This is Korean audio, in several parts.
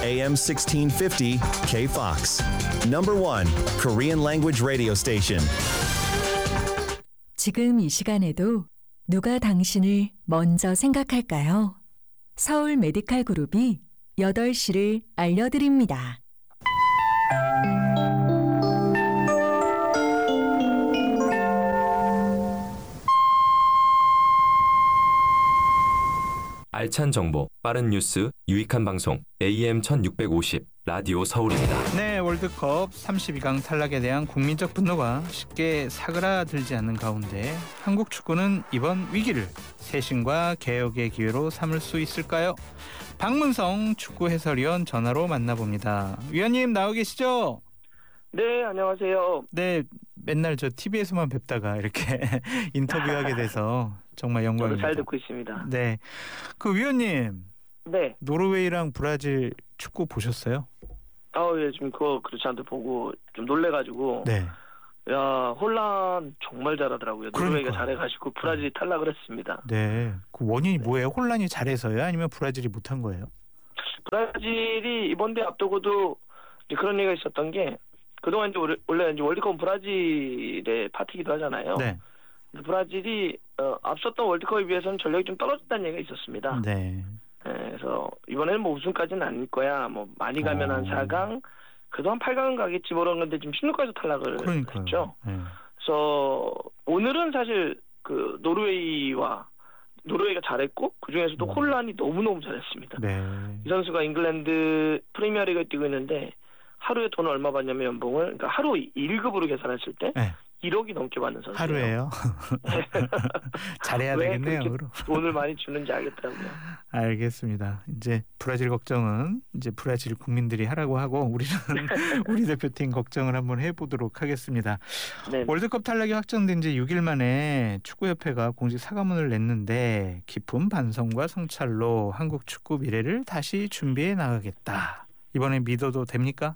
AM 1650 KFOX. Number 1 Korean language radio station. 지금 이 시간에도 누가 당신을 먼저 생각할까요? 서울 메디칼 그룹이 8시를 알려드립니다. 알찬 정보, 빠른 뉴스, 유익한 방송 AM 1650 라디오 서울입니다. 네, 월드컵 32강 탈락에 대한 국민적 분노가 쉽게 사그라들지 않는 가운데 한국 축구는 이번 위기를 쇄신과 개혁의 기회로 삼을 수 있을까요? 박문성 축구 해설위원 전화로 만나봅니다. 위원님 나오 계시죠? 네, 안녕하세요. 네, 맨날 저 TV에서만 뵙다가 이렇게 인터뷰하게 돼서 정말 영광입니다. 잘 듣고 있습니다. 네, 그 위원님. 네. 노르웨이랑 브라질 축구 보셨어요? 예, 좀 그거 그렇지 않게 보고 좀 놀래가지고. 네. 야, 홀란 정말 잘하더라고요. 노르웨이가 잘해가지고 브라질이 탈락을 했습니다. 네. 그 원인이 뭐예요? 홀란이 잘해서요? 아니면 브라질이 못한 거예요? 브라질이 이번 대회 앞두고도 이제 그런 얘기가 있었던 게 그동안 이제 원래 이제 월드컵 브라질의 파티기도 하잖아요. 네. 브라질이 앞섰던 월드컵에 비해서는 전력이 좀 떨어졌다는 얘기가 있었습니다. 네. 그래서 이번에는 뭐 우승까지는 아닐 거야. 뭐 많이 가면 한 4강, 그동안 8강은 가겠지 뭐 그런 건데 지금 16강에서 탈락을 했죠. 네. 그래서 오늘은 사실 그 노르웨이가 잘했고 그 중에서도 홀란이 너무너무 잘했습니다. 네. 이 선수가 잉글랜드 프리미어리그에 뛰고 있는데 하루에 돈을 얼마 받냐면 연봉을 그러니까 하루 1급으로 계산했을 때 네. 1억이 넘게 받는 선수예요. 하루에요? 잘해야 되겠네요. 그럼. 돈을 많이 주는지 알겠더라고요. 알겠습니다. 이제 브라질 걱정은 이제 브라질 국민들이 하라고 하고 우리는 우리 대표팀 걱정을 한번 해보도록 하겠습니다. 네. 월드컵 탈락이 확정된 지 6일 만에 축구협회가 공식 사과문을 냈는데 깊은 반성과 성찰로 한국 축구 미래를 다시 준비해 나가겠다. 이번에 믿어도 됩니까?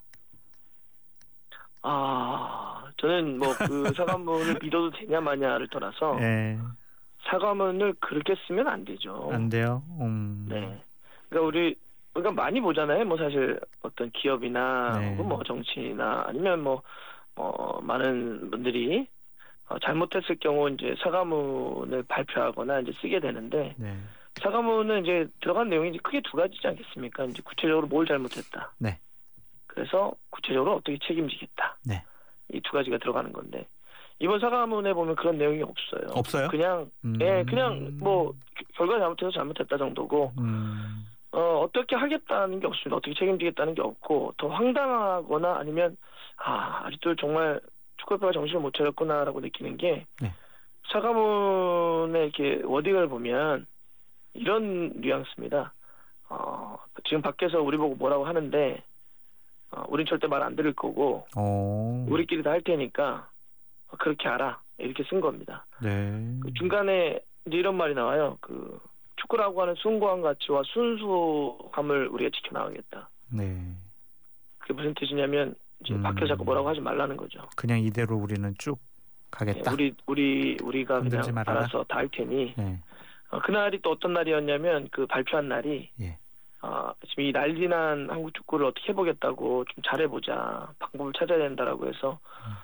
저는 뭐 그 사과문을 믿어도 되냐 마냐를 떠나서 네. 사과문을 그렇게 쓰면 안 되죠. 안 돼요? 네. 그러니까 우리가 많이 보잖아요. 뭐 사실 어떤 기업이나 네. 혹은 뭐 정치나 아니면 뭐 많은 분들이 잘못했을 경우 이제 사과문을 발표하거나 이제 쓰게 되는데 네. 사과문은 이제 들어간 내용이 이제 크게 두 가지지 않겠습니까? 이제 구체적으로 뭘 잘못했다. 네. 그래서 구체적으로 어떻게 책임지겠다. 네. 이 두 가지가 들어가는 건데 이번 사과문에 보면 그런 내용이 없어요. 없어요? 그냥 그냥 뭐 결과 잘못해서 잘못했다 정도고 어떻게 하겠다는 게 없습니다. 어떻게 책임지겠다는 게 없고 더 황당하거나 아니면 아직도 정말 축구협회가 정신을 못 차렸구나라고 느끼는 게 네. 사과문의 이렇게 워딩을 보면 이런 뉘앙스입니다. 지금 밖에서 우리 보고 뭐라고 하는데 우린 절대 말 안 들을 거고 우리끼리 다 할 테니까 그렇게 알아 이렇게 쓴 겁니다. 네. 그 중간에 이제 이런 말이 나와요. 그 축구라고 하는 숭고한 가치와 순수함을 우리가 지켜나가겠다. 네. 그게 무슨 뜻이냐면 이제 밖에서 자꾸 뭐라고 하지 말라는 거죠. 그냥 이대로 우리는 쭉 가겠다. 네, 우리가 그냥 말아라. 알아서 다 할 테니. 네. 그날이 또 어떤 날이었냐면 그 발표한 날이 예. 지금 이 난리난 한국 축구를 어떻게 해보겠다고 좀 잘해보자 방법을 찾아야 된다라고 해서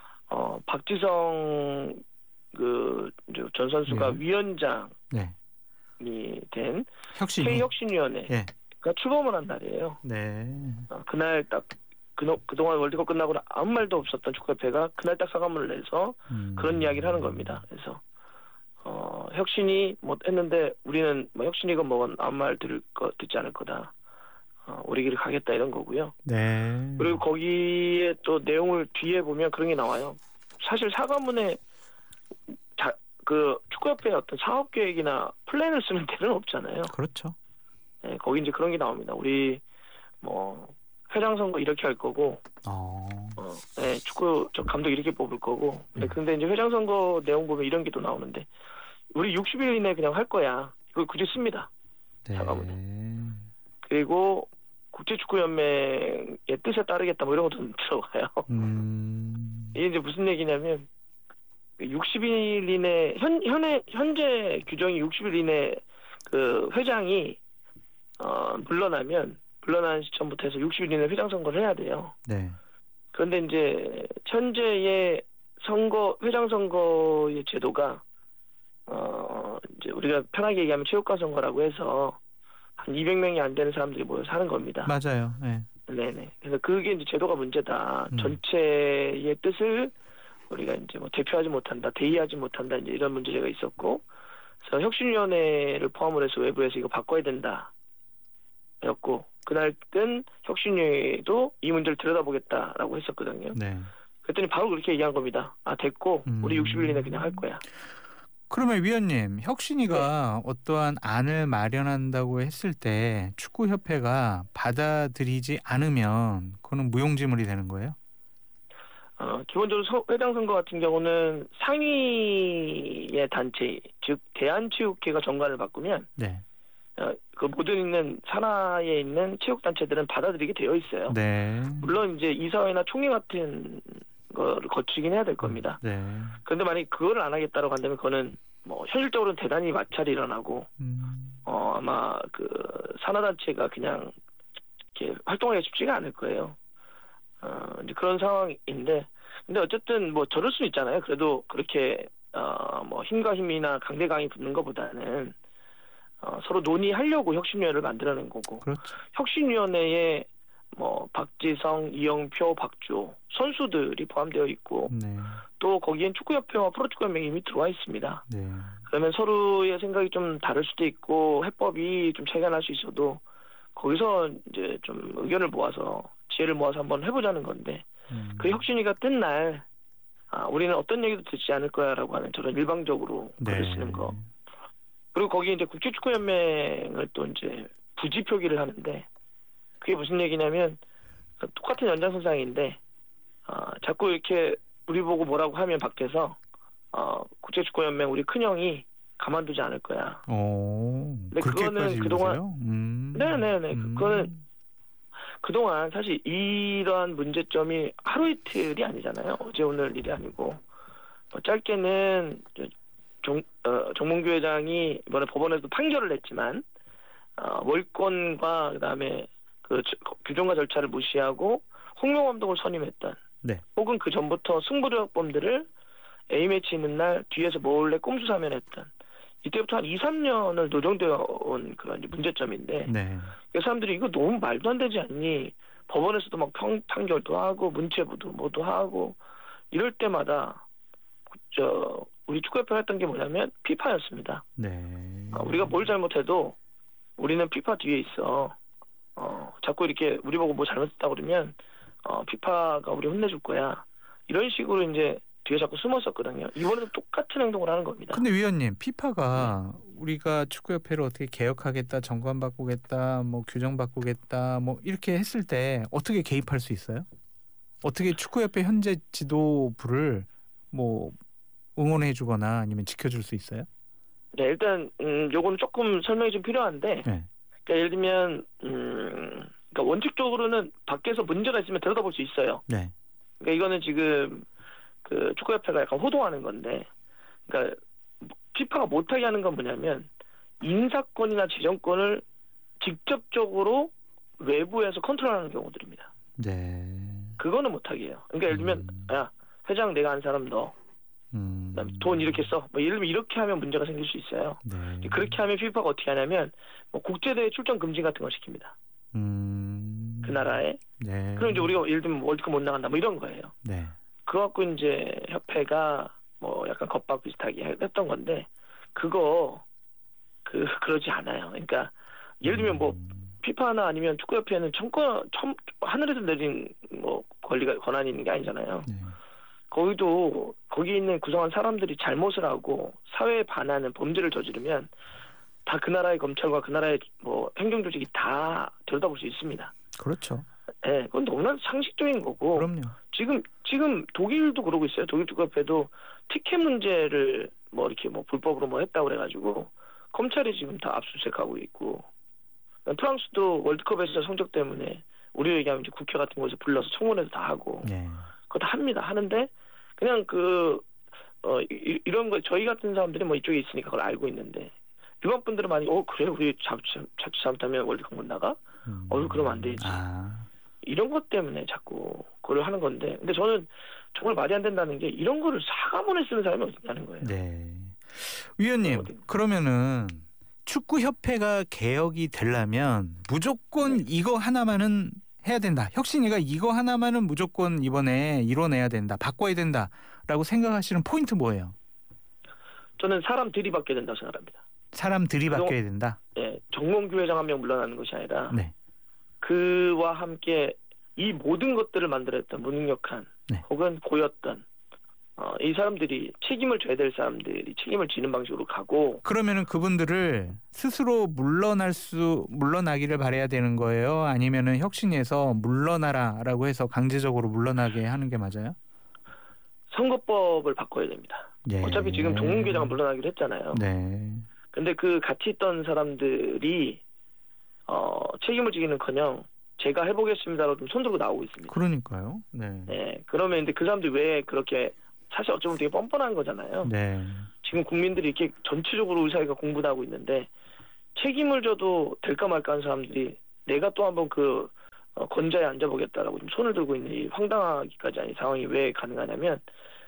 박지성 그 전 선수가 위원장이 된 K혁신위원회가 출범을 한 날이에요. 네. 그날 딱 그동안 월드컵 끝나고 아무 말도 없었던 축구협회가 그날 딱 사과문을 내서 그런 이야기를 하는 겁니다. 그래서 혁신이 뭐 했는데 우리는 뭐 혁신이건 뭐건 아무 말 듣지 않을 거다. 우리 길을 가겠다 이런 거고요. 네. 그리고 거기에 또 내용을 뒤에 보면 그런 게 나와요. 사실 사과문에 그 축구협회의 어떤 사업 계획이나 플랜을 쓰는 데는 없잖아요. 그렇죠. 네, 거기 이제 그런 게 나옵니다. 우리 뭐 회장 선거 이렇게 할 거고, 네, 축구 저 감독 이렇게 뽑을 거고. 근데 이제 회장 선거 내용 보면 이런 게 또 나오는데, 우리 60일 이내 그냥 할 거야. 이걸 굳이 씁니다. 네. 사과문에. 그리고 국제축구연맹의 뜻에 따르겠다 뭐 이런 것도 들어가요. 이게 이제 무슨 얘기냐면 60일 이내 현재 규정이 60일 이내 그 회장이 물러나면 물러나는 시점부터 해서 60일 이내 회장 선거를 해야 돼요. 네. 그런데 이제 현재의 회장 선거의 제도가 이제 우리가 편하게 얘기하면 체육관 선거라고 해서 한 200명이 안 되는 사람들이 모여서 하는 겁니다. 맞아요. 네. 네네. 그래서 그게 이제 제도가 문제다. 전체의 뜻을 우리가 이제 뭐 대표하지 못한다, 대의하지 못한다, 이제 이런 문제가 있었고, 그래서 혁신위원회를 포함을 해서 외부에서 이거 바꿔야 된다. 였고, 그날 뜬 혁신위도 이 문제를 들여다보겠다라고 했었거든요. 네. 그랬더니 바로 그렇게 얘기한 겁니다. 아, 됐고, 우리 60일 이내 그냥 할 거야. 그러면 위원님, 혁신위가 어떠한 안을 마련한다고 했을 때 축구협회가 받아들이지 않으면 그거는 무용지물이 되는 거예요? 기본적으로 회장 선거 같은 경우는 상위의 단체, 즉 대한체육회가 정관을 바꾸면 네. 그 모든 있는 산하에 있는 체육단체들은 받아들이게 되어 있어요. 네. 물론 이제 이사회나 총회 같은 거를 거치긴 해야 될 겁니다. 네. 그런데 만약 그거를 안 하겠다고 한다면 그거는 뭐 현실적으로는 대단히 마찰이 일어나고 아마 그 산하단체가 그냥 이렇게 활동하기가 쉽지가 않을 거예요. 이제 그런 상황인데, 근데 어쨌든 뭐 저럴 수는 있잖아요. 그래도 그렇게 뭐 힘과 힘이나 강대 강이 붙는 것보다는 서로 논의하려고 혁신위원회를 만들어낸 거고. 그렇죠. 혁신위원회에 뭐 박지성, 이영표, 박주호 선수들이 포함되어 있고, 네. 또 거기엔 축구협회와 프로축구연맹이 이미 들어와 있습니다. 네. 그러면 서로의 생각이 좀 다를 수도 있고 해법이 좀 차이가 날 수 있어도 거기서 이제 좀 의견을 모아서 지혜를 모아서 한번 해보자는 건데, 그 혁신위가 뜬 날 우리는 어떤 얘기도 듣지 않을 거야라고 하는 저런 일방적으로 글을 네. 쓰는 거. 그리고 거기 이제 국제축구연맹을 또 이제 부지 표기를 하는데, 그게 무슨 얘기냐면 똑같은 연장선상인데 자꾸 이렇게 우리 보고 뭐라고 하면 밖에서 국제축구연맹 우리 큰형이 가만두지 않을 거야. 근데 그거는 그동안 네네네 그거는 그동안 사실 이러한 문제점이 하루 이틀이 아니잖아요. 어제 오늘 일이 아니고 짧게는 정몽규 회장이 이번에 법원에서 판결을 냈지만 월권과 그다음에 그 규정과 절차를 무시하고 홍명감독을 선임했던, 네. 혹은 그 전부터 승부력범들을 A매치 있는 날 뒤에서 몰래 꼼수 사면했던, 이때부터 한 2, 3년을 노정되어 온 그런 문제점인데, 네. 그 사람들이 이거 너무 말도 안 되지 않니? 법원에서도 막 판결도 하고 문체부도 뭐도 하고 이럴 때마다 우리 축구협회가 했던 게 뭐냐면 피파였습니다. 네. 우리가 뭘 잘못해도 우리는 피파 뒤에 있어. 자꾸 이렇게 우리 보고 뭐 잘못했다 그러면 피파가 우리 혼내줄 거야. 이런 식으로 이제 뒤에 자꾸 숨었었거든요. 이번에도 똑같은 행동을 하는 겁니다. 근데 위원님, 피파가 우리가 축구협회를 어떻게 개혁하겠다, 정관 바꾸겠다, 뭐 규정 바꾸겠다, 뭐 이렇게 했을 때 어떻게 개입할 수 있어요? 어떻게 축구협회 현재 지도부를 뭐 응원해주거나 아니면 지켜줄 수 있어요? 네, 일단 요거는 조금 설명이 좀 필요한데, 네. 그러니까 예를 들면 그러니까 원칙적으로는 밖에서 문제가 있으면 들여다볼 수 있어요. 네. 그러니까 이거는 지금 그 축구협회가 약간 호도하는 건데, 그러니까 피파가 못하게 하는 건 뭐냐면 인사권이나 재정권을 직접적으로 외부에서 컨트롤하는 경우들입니다. 네. 그거는 못하게 해요. 그러니까 예를 들면 야, 회장 내가 한 사람 너 돈 이렇게 써. 뭐 예를 들면 이렇게 하면 문제가 생길 수 있어요. 네. 그렇게 하면 피파가 어떻게 하냐면 뭐 국제대회 출전 금지 같은 걸 시킵니다. 그 나라에. 네. 그럼 이제 우리가 예를 들면 월드컵 못 나간다 뭐 이런 거예요. 네. 그거 갖고 이제 협회가 뭐 약간 겁박 비슷하게 했던 건데, 그러지 않아요. 그러니까 예를 들면 뭐 피파나 아니면 축구협회는 하늘에서 내린 뭐 권한이 있는 게 아니잖아요. 네. 거기 있는 구성한 사람들이 잘못을 하고 사회에 반하는 범죄를 저지르면 다 그 나라의 검찰과 그 나라의 뭐 행정조직이 다 들여다볼 수 있습니다. 그렇죠. 네, 그건 너무나 상식적인 거고. 그럼요. 지금 독일도 그러고 있어요. 독일 축구협회도 티켓 문제를 뭐 이렇게 뭐 불법으로 뭐 했다고 그래가지고 검찰이 지금 다 압수수색하고 있고, 프랑스도 월드컵에서 성적 때문에 우리로 얘기하면 이제 국회 같은 곳에서 불러서 청문회도 다 하고, 네. 그거 다 합니다. 하는데 그냥 이런 거 저희 같은 사람들이 뭐 이쪽에 있으니까 그걸 알고 있는데, 일반 분들은 많이 그래 우리 자칫 잘못하면 월드컵 못 나가? 그러면 안 되지. 이런 것 때문에 자꾸 그걸 하는 건데, 근데 저는 정말 말이 안 된다는 게 이런 거를 사과문에 쓰는 사람이 어딨냐는 거예요. 네. 위원님, 그러면은 축구협회가 개혁이 되려면 무조건 이거 하나만은 해야 된다. 혁신이가 이거 하나만은 무조건 이번에 이뤄내야 된다. 바꿔야 된다라고 생각하시는 포인트 뭐예요? 저는 사람들이 바뀌어야 된다고 생각합니다. 사람들이 바뀌어야 된다? 네. 정몽규 회장 한 명 물러나는 것이 아니라 네. 그와 함께 이 모든 것들을 만들었던 무능력한 혹은 고였던 이 사람들이 책임을 져야 될 사람들이 책임을 지는 방식으로 가고, 그러면은 그분들을 스스로 물러나기를 바라야 되는 거예요? 아니면은 혁신에서 물러나라라고 해서 강제적으로 물러나게 하는 게 맞아요? 선거법을 바꿔야 됩니다. 예. 어차피 지금 정몽규 회장은 물러나기로 했잖아요. 네. 근데 그 같이 있던 사람들이 책임을 지기는커녕 제가 해보겠습니다라고 좀 손들고 나오고 있습니다. 그러니까요. 네. 네. 그러면 근데 그 사람들이 왜 그렇게, 사실 어쩌면 되게 뻔뻔한 거잖아요. 네. 지금 국민들이 이렇게 전체적으로 우리 사회가 공분하고 있는데 책임을 져도 될까 말까 하는 사람들이 내가 또 한번 그 권좌에 앉아보겠다라고 지금 손을 들고 있는 이 황당하기까지 하는 상황이 왜 가능하냐면,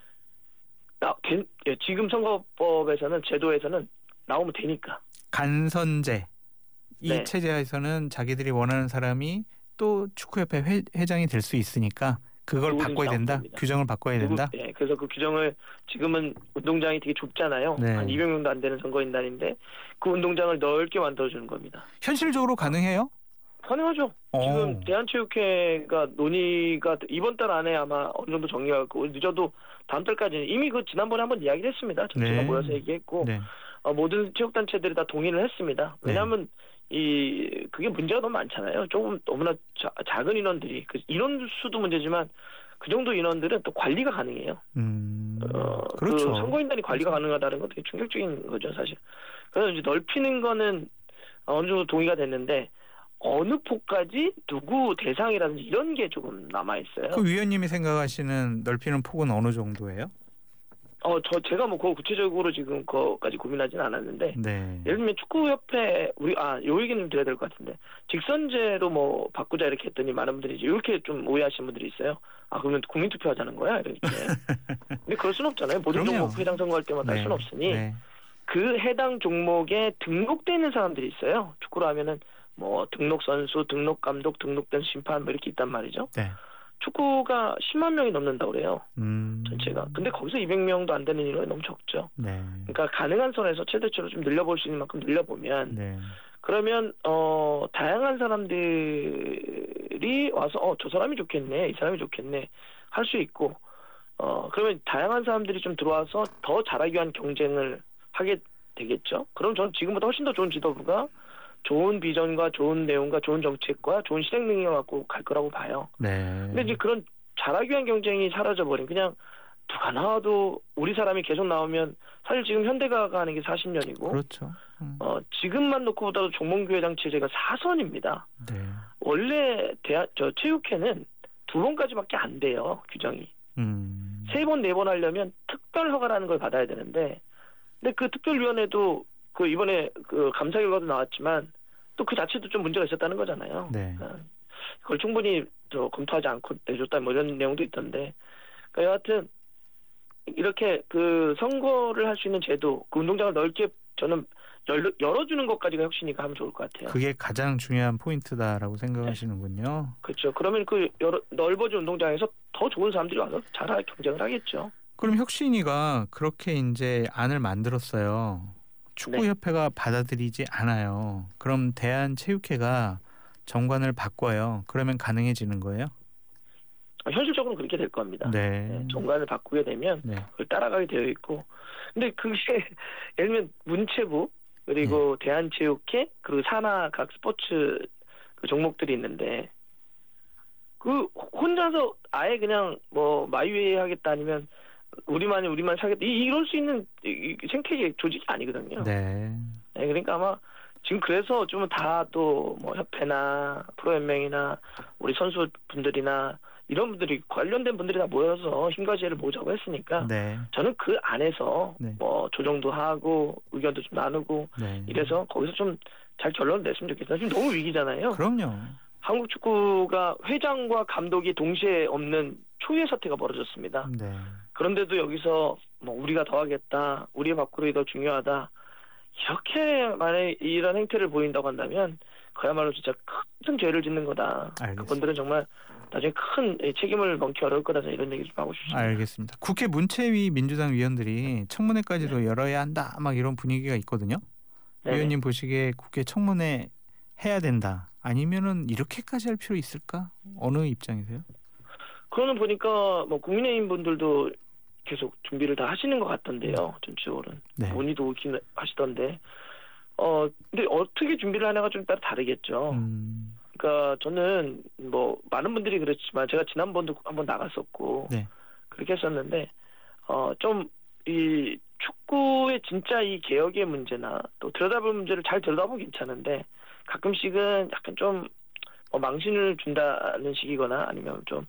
지금 선거법에서는, 제도에서는 나오면 되니까. 간선제. 이 네. 체제에서는 자기들이 원하는 사람이 또 축구협회 회장이 될 수 있으니까 그걸 바꿔야 된다. 됩니다. 규정을 바꿔야 된다. 네, 그래서 그 규정을, 지금은 운동장이 되게 좁잖아요. 네. 한 200명도 안 되는 선거인단인데 그 운동장을 넓게 만들어주는 겁니다. 현실적으로 가능해요? 가능하죠. 지금 대한체육회가 논의가 이번 달 안에 아마 어느 정도 정리가 되고, 늦어도 다음 달까지는, 이미 그 지난번에 한번 이야기를 했습니다. 전체가 네. 모여서 얘기했고, 네. 모든 체육단체들이 다 동의를 했습니다. 왜냐하면 그게 문제가 너무 많잖아요. 조금 너무나 작은 인원들이, 인원 수도 문제지만 그 정도 인원들은 또 관리가 가능해요. 그렇죠. 그 선거인단이 관리가 가능하다는 건 되게 충격적인 거죠, 사실. 그래서 이제 넓히는 거는 어느 정도 동의가 됐는데, 어느 폭까지 누구 대상이라든지 이런 게 조금 남아 있어요. 그 위원님이 생각하시는 넓히는 폭은 어느 정도예요? 제가 뭐 그거 구체적으로 지금 그거까지 고민하진 않았는데, 네. 예를 들면 축구협회, 요 얘기는 좀 드려야 될 것 같은데, 직선제로 뭐 바꾸자 이렇게 했더니 많은 분들이 이제 이렇게 좀 오해하시는 분들이 있어요. 그러면 국민투표 하자는 거야? 이렇게. 근데 그럴 순 없잖아요. 모든 종목 해당 선거할 때마다 할 순 없으니, 그 해당 종목에 등록돼 있는 사람들이 있어요. 축구로 하면은 뭐 등록 선수, 등록 감독, 등록된 심판 뭐 이렇게 있단 말이죠. 네. 축구가 10만 명이 넘는다고 그래요. 전체가. 근데 거기서 200명도 안 되는 인원이 너무 적죠. 네. 그러니까 가능한 선에서 최대치로 좀 늘려볼 수 있는 만큼 늘려보면, 그러면 다양한 사람들이 와서 저 사람이 좋겠네, 이 사람이 좋겠네 할 수 있고, 그러면 다양한 사람들이 좀 들어와서 더 잘하기 위한 경쟁을 하게 되겠죠. 그럼 저는 지금보다 훨씬 더 좋은 지도부가 좋은 비전과 좋은 내용과 좋은 정책과 좋은 실행 능력을 갖고 갈 거라고 봐요. 근데 이제 그런 잘하기 위한 경쟁이 사라져버린, 그냥 누가 나와도 우리 사람이 계속 나오면, 사실 지금 현대가가 하는 게 40년이고, 그렇죠. 지금만 놓고 보다도 정몽규 회장 체제가 4선입니다. 네. 원래 체육회는 2번까지밖에 안 돼요, 규정이. 3번, 4번 하려면 특별 허가라는 걸 받아야 되는데, 근데 그 특별위원회도 이번에 감사 결과도 나왔지만 또 그 자체도 좀 문제가 있었다는 거잖아요. 네. 그걸 충분히 검토하지 않고 내줬다 뭐 이런 내용도 있던데, 그러니까 여하튼 이렇게 그 선거를 할 수 있는 제도, 그 운동장을 넓게 저는 열어주는 것까지가 혁신이가 하면 좋을 것 같아요. 그게 가장 중요한 포인트다라고 생각하시는군요. 그렇죠. 그러면 넓어진 운동장에서 더 좋은 사람들이 와서 잘 경쟁을 하겠죠. 그럼 혁신이가 그렇게 이제 안을 만들었어요. 축구협회가 받아들이지 않아요. 그럼 대한체육회가 정관을 바꿔요. 그러면 가능해지는 거예요? 현실적으로는 그렇게 될 겁니다. 정관을 바꾸게 되면 그걸 따라가게 되어 있고, 근데 그게 예를 들면 문체부 그리고 대한체육회 그리고 산하 각 스포츠 그 종목들이 있는데, 그 혼자서 아예 그냥 뭐 마이웨이 하겠다 아니면 우리만 사겠다 이럴 수 있는 생태계 조직이 아니거든요. 그러니까 아마 지금 그래서 좀 다 또 뭐 협회나 프로연맹이나 우리 선수분들이나 이런 분들이 관련된 분들이 다 모여서 힘과 지혜를 모으자고 했으니까 저는 그 안에서 뭐 조정도 하고 의견도 좀 나누고 이래서 거기서 좀 잘 결론을 냈으면 좋겠어요. 지금 너무 위기잖아요. 그럼요. 한국 축구가 회장과 감독이 동시에 없는 초유의 사태가 벌어졌습니다. 네. 그런데도 여기서 뭐 우리가 더 하겠다, 우리의 밥그릇이 더 중요하다, 이렇게 만약 이런 행태를 보인다고 한다면 그야말로 진짜 큰 죄를 짓는 거다. 알겠습니다. 그분들은 정말 나중에 큰 책임을 멍기 어려울 거다. 이런 얘기 좀 하고 싶습니다. 알겠습니다. 국회 문체위 민주당 위원들이 청문회까지도 열어야 한다 막 이런 분위기가 있거든요. 네네. 위원님 보시기에 국회 청문회 해야 된다. 아니면은 이렇게까지 할 필요 있을까? 어느 입장이세요? 그거는 보니까 뭐 국민의힘 분들도 계속 준비를 다 하시는 것 같던데요. 전체적으로는 네. 논의도 오긴 하시던데. 근데 어떻게 준비를 하냐가 좀 따라 다르겠죠. 그러니까 저는 뭐 많은 분들이 그렇지만 제가 지난번도 한번 나갔었고 네. 그렇게 했었는데 좀 이 축구의 진짜 이 개혁의 문제나 또 들여다볼 문제를 잘 들여다보면 괜찮은데 가끔씩은 약간 좀 망신을 준다는 식이거나 아니면 좀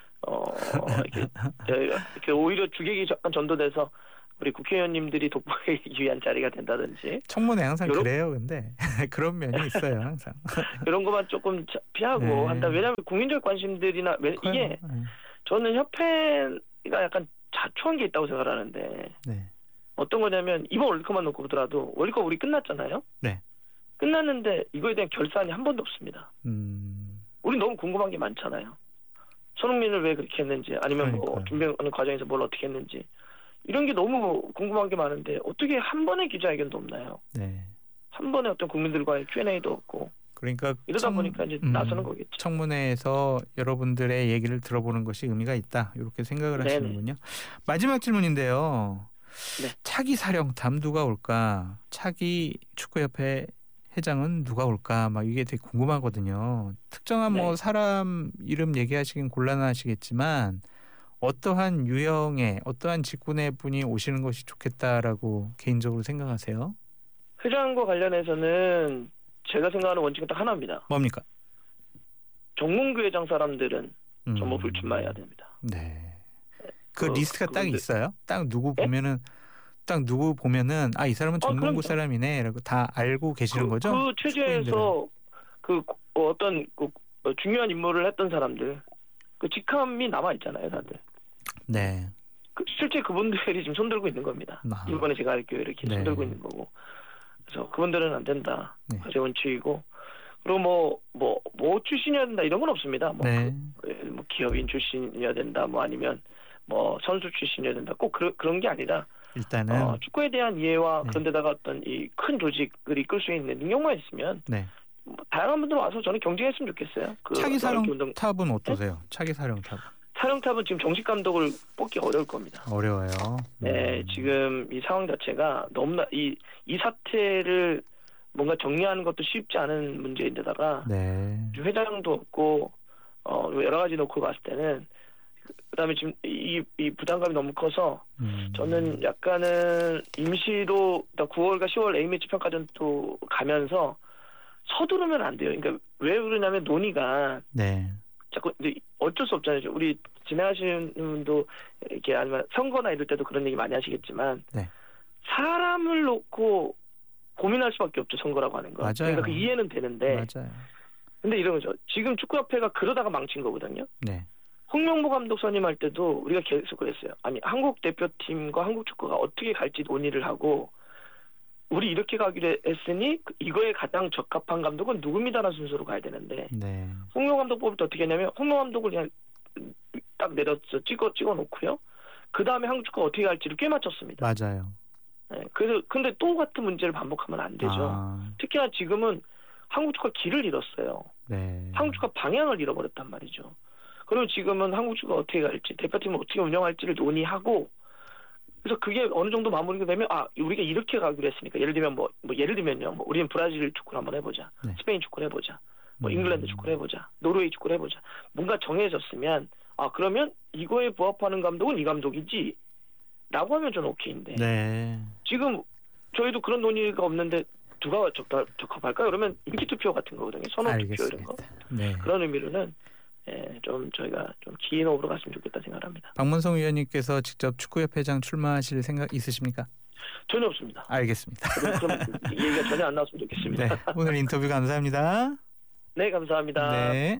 이렇게 오히려 주객이 약간 전도돼서 우리 국회의원님들이 돋보이기 위한 자리가 된다든지. 청문회 항상 요런, 그래요. 근데 그런 면이 있어요. 항상. 이런 것만 조금 피하고 네. 한다. 왜냐하면 국민적 관심들이나 이게 저는 협회가 약간 자초한 게 있다고 생각하는데 네. 어떤 거냐면 이번 월드컵만 놓고 보더라도 월드컵 우리 끝났잖아요. 네. 끝났는데 이거에 대한 결산이 한 번도 없습니다. 우리 너무 궁금한 게 많잖아요. 손흥민을 왜 그렇게 했는지 아니면 뭐 그러니까요. 준비하는 과정에서 뭘 어떻게 했는지 이런 게 너무 궁금한 게 많은데 어떻게 한 번의 기자회견도 없나요? 네. 한 번에 어떤 국민들과의 Q&A도 없고 그러니까 이러다 보니까 이제 나서는 거겠죠. 청문회에서 여러분들의 얘기를 들어보는 것이 의미가 있다. 이렇게 생각을 네네. 하시는군요. 마지막 질문인데요. 네. 차기 사령탑 누가 올까? 차기 축구협회 회장은 누가 올까? 막 이게 되게 궁금하거든요. 특정한 네. 뭐 사람 이름 얘기하시긴 곤란하시겠지만 어떠한 유형의 어떠한 직군의 분이 오시는 것이 좋겠다라고 개인적으로 생각하세요? 회장과 관련해서는 제가 생각하는 원칙은 딱 하나입니다. 뭡니까? 정몽규 회장 사람들은 전부 불출마해야 됩니다. 네. 그 리스트가 딱 그분들- 있어요? 딱 누구 네? 보면은 이 사람은 전문고 그럼요. 사람이네라고 다 알고 계시는 거죠? 그 체제에서 어떤 중요한 임무를 했던 사람들 그 직함이 남아 있잖아요, 다들. 네. 실제 그분들이 지금 손들고 있는 겁니다. 아. 이번에 제가 알기로 이렇게 네. 손들고 있는 거고. 그래서 그분들은 안 된다. 네. 제 원칙이고. 그리고 뭐 출신이어야 된다 이런 건 없습니다. 네. 뭐 기업인 출신이어야 된다. 뭐 아니면 뭐 선수 출신이어야 된다. 꼭 그런 게 아니라 일단은 축구에 대한 이해와 네. 그런 데다가 어떤 이 큰 조직을 이끌 수 있는 능력만 있으면 네. 뭐 다양한 분들 와서 저는 경쟁했으면 좋겠어요. 차기 운동 사령탑은 어떠세요? 차기 사령탑 사령탑은 지금 정식 감독을 뽑기 어려울 겁니다. 어려워요. 네, 지금 이 상황 자체가 너무나 이 사태를 뭔가 정리하는 것도 쉽지 않은 문제인데다가 네. 회장도 없고 여러 가지 놓고 봤을 때는 그다음에 지금 이 부담감이 너무 커서 저는 약간은 임시로 9월과 10월 A매치 평가전도 가면서 서두르면 안 돼요. 그러니까 왜 그러냐면 논의가 네. 자꾸 이제 어쩔 수 없잖아요. 우리 진행하시는 분도 이렇게 아니면 선거나 이럴 때도 그런 얘기 많이 하시겠지만 네. 사람을 놓고 고민할 수밖에 없죠. 선거라고 하는 거. 맞아요. 그러니까 그 이해는 되는데. 맞아요. 근데 이런 거죠. 지금 축구협회가 그러다가 망친 거거든요. 네. 홍명보 감독 선임할 때도 우리가 계속 그랬어요. 아니 한국 대표팀과 한국 축구가 어떻게 갈지 논의를 하고 우리 이렇게 가기로 했으니 이거에 가장 적합한 감독은 누굽니다라는 순서로 가야 되는데 네. 홍명보 감독 뽑을 때 어떻게 했냐면 홍명보 감독을 그냥 딱 내렸어 찍어 놓고요. 그 다음에 한국 축구가 어떻게 갈지를 꽤 맞췄습니다. 맞아요. 네, 그래서 근데 또 같은 문제를 반복하면 안 되죠. 특히나 지금은 한국 축구가 길을 잃었어요. 네. 한국 축구가 방향을 잃어버렸단 말이죠. 그리고 지금은 한국 축구가 어떻게 갈지, 대표팀을 어떻게 운영할지를 논의하고, 그래서 그게 어느 정도 마무리가 되면 우리가 이렇게 가기로 했으니까 예를 들면 예를 들면요, 우리는 브라질 축구를 한번 해보자, 네. 스페인 축구를 해보자, 잉글랜드 축구를 해보자, 노르웨이 축구를 해보자. 뭔가 정해졌으면 그러면 이거에 부합하는 감독은 이 감독이지. 라고 하면 저는 오케이인데 네. 지금 저희도 그런 논의가 없는데 누가 적합할까요? 그러면 인기투표 같은 거거든요. 선호투표 이런 거. 네. 그런 의미로는 좀 저희가 좀 긴 호흡으로 갔으면 좋겠다 생각합니다. 박문성 위원님께서 직접 축구협회장 출마하실 생각 있으십니까? 전혀 없습니다. 알겠습니다. 그럼 얘기가 전혀 안 나왔으면 좋겠습니다. 네, 오늘 인터뷰 감사합니다. 네, 감사합니다. 네.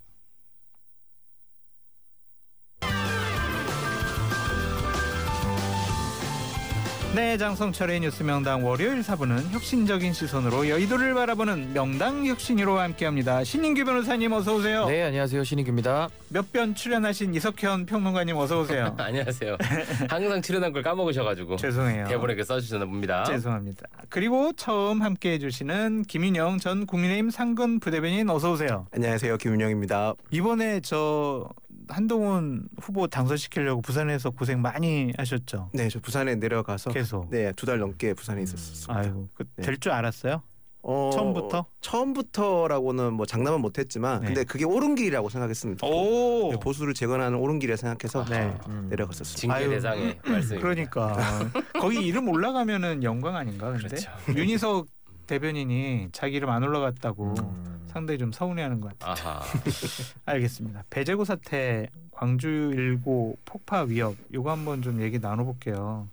네, 장성철의 뉴스 명당 월요일 4부는 혁신적인 시선으로 여의도를 바라보는 명당 혁신위로 함께합니다. 신인규 변호사님 어서 오세요. 네, 안녕하세요. 신인규입니다. 몇 번 출연하신 이석현 평론가님 어서 오세요. 안녕하세요. 항상 출연한 걸 까먹으셔가지고 죄송해요. 대본에 이렇게 써주셨나 봅니다. 죄송합니다. 그리고 처음 함께해 주시는 김인영 전 국민의힘 상근 부대변인 어서 오세요. 안녕하세요. 김윤영입니다. 이번에 저 한동훈 후보 당선시키려고 부산에서 고생 많이 하셨죠? 네, 저 부산에 내려가서 계속. 네, 2달 넘게 부산에 있었습니다. 아이고, 네. 될 줄 알았어요? 처음부터? 처음부터라고는 뭐 장담은 못했지만 네. 근데 그게 옳은 길이라고 생각했습니다. 오, 네, 보수를 재건하는 옳은 길이라 생각해서 네. 내려갔었습니다. 징계 아유, 대상의 말씀입니다. 그러니까 거기 이름 올라가면은 영광 아닌가? 근데 그렇죠. 윤희석 대변인이 자기 이름 안 올라갔다고 상당히 좀 서운해하는 것 같아요. 아하. 알겠습니다. 배제고 사태, 광주 1고 폭파 위협, 이거 한번 좀 얘기 나눠볼게요.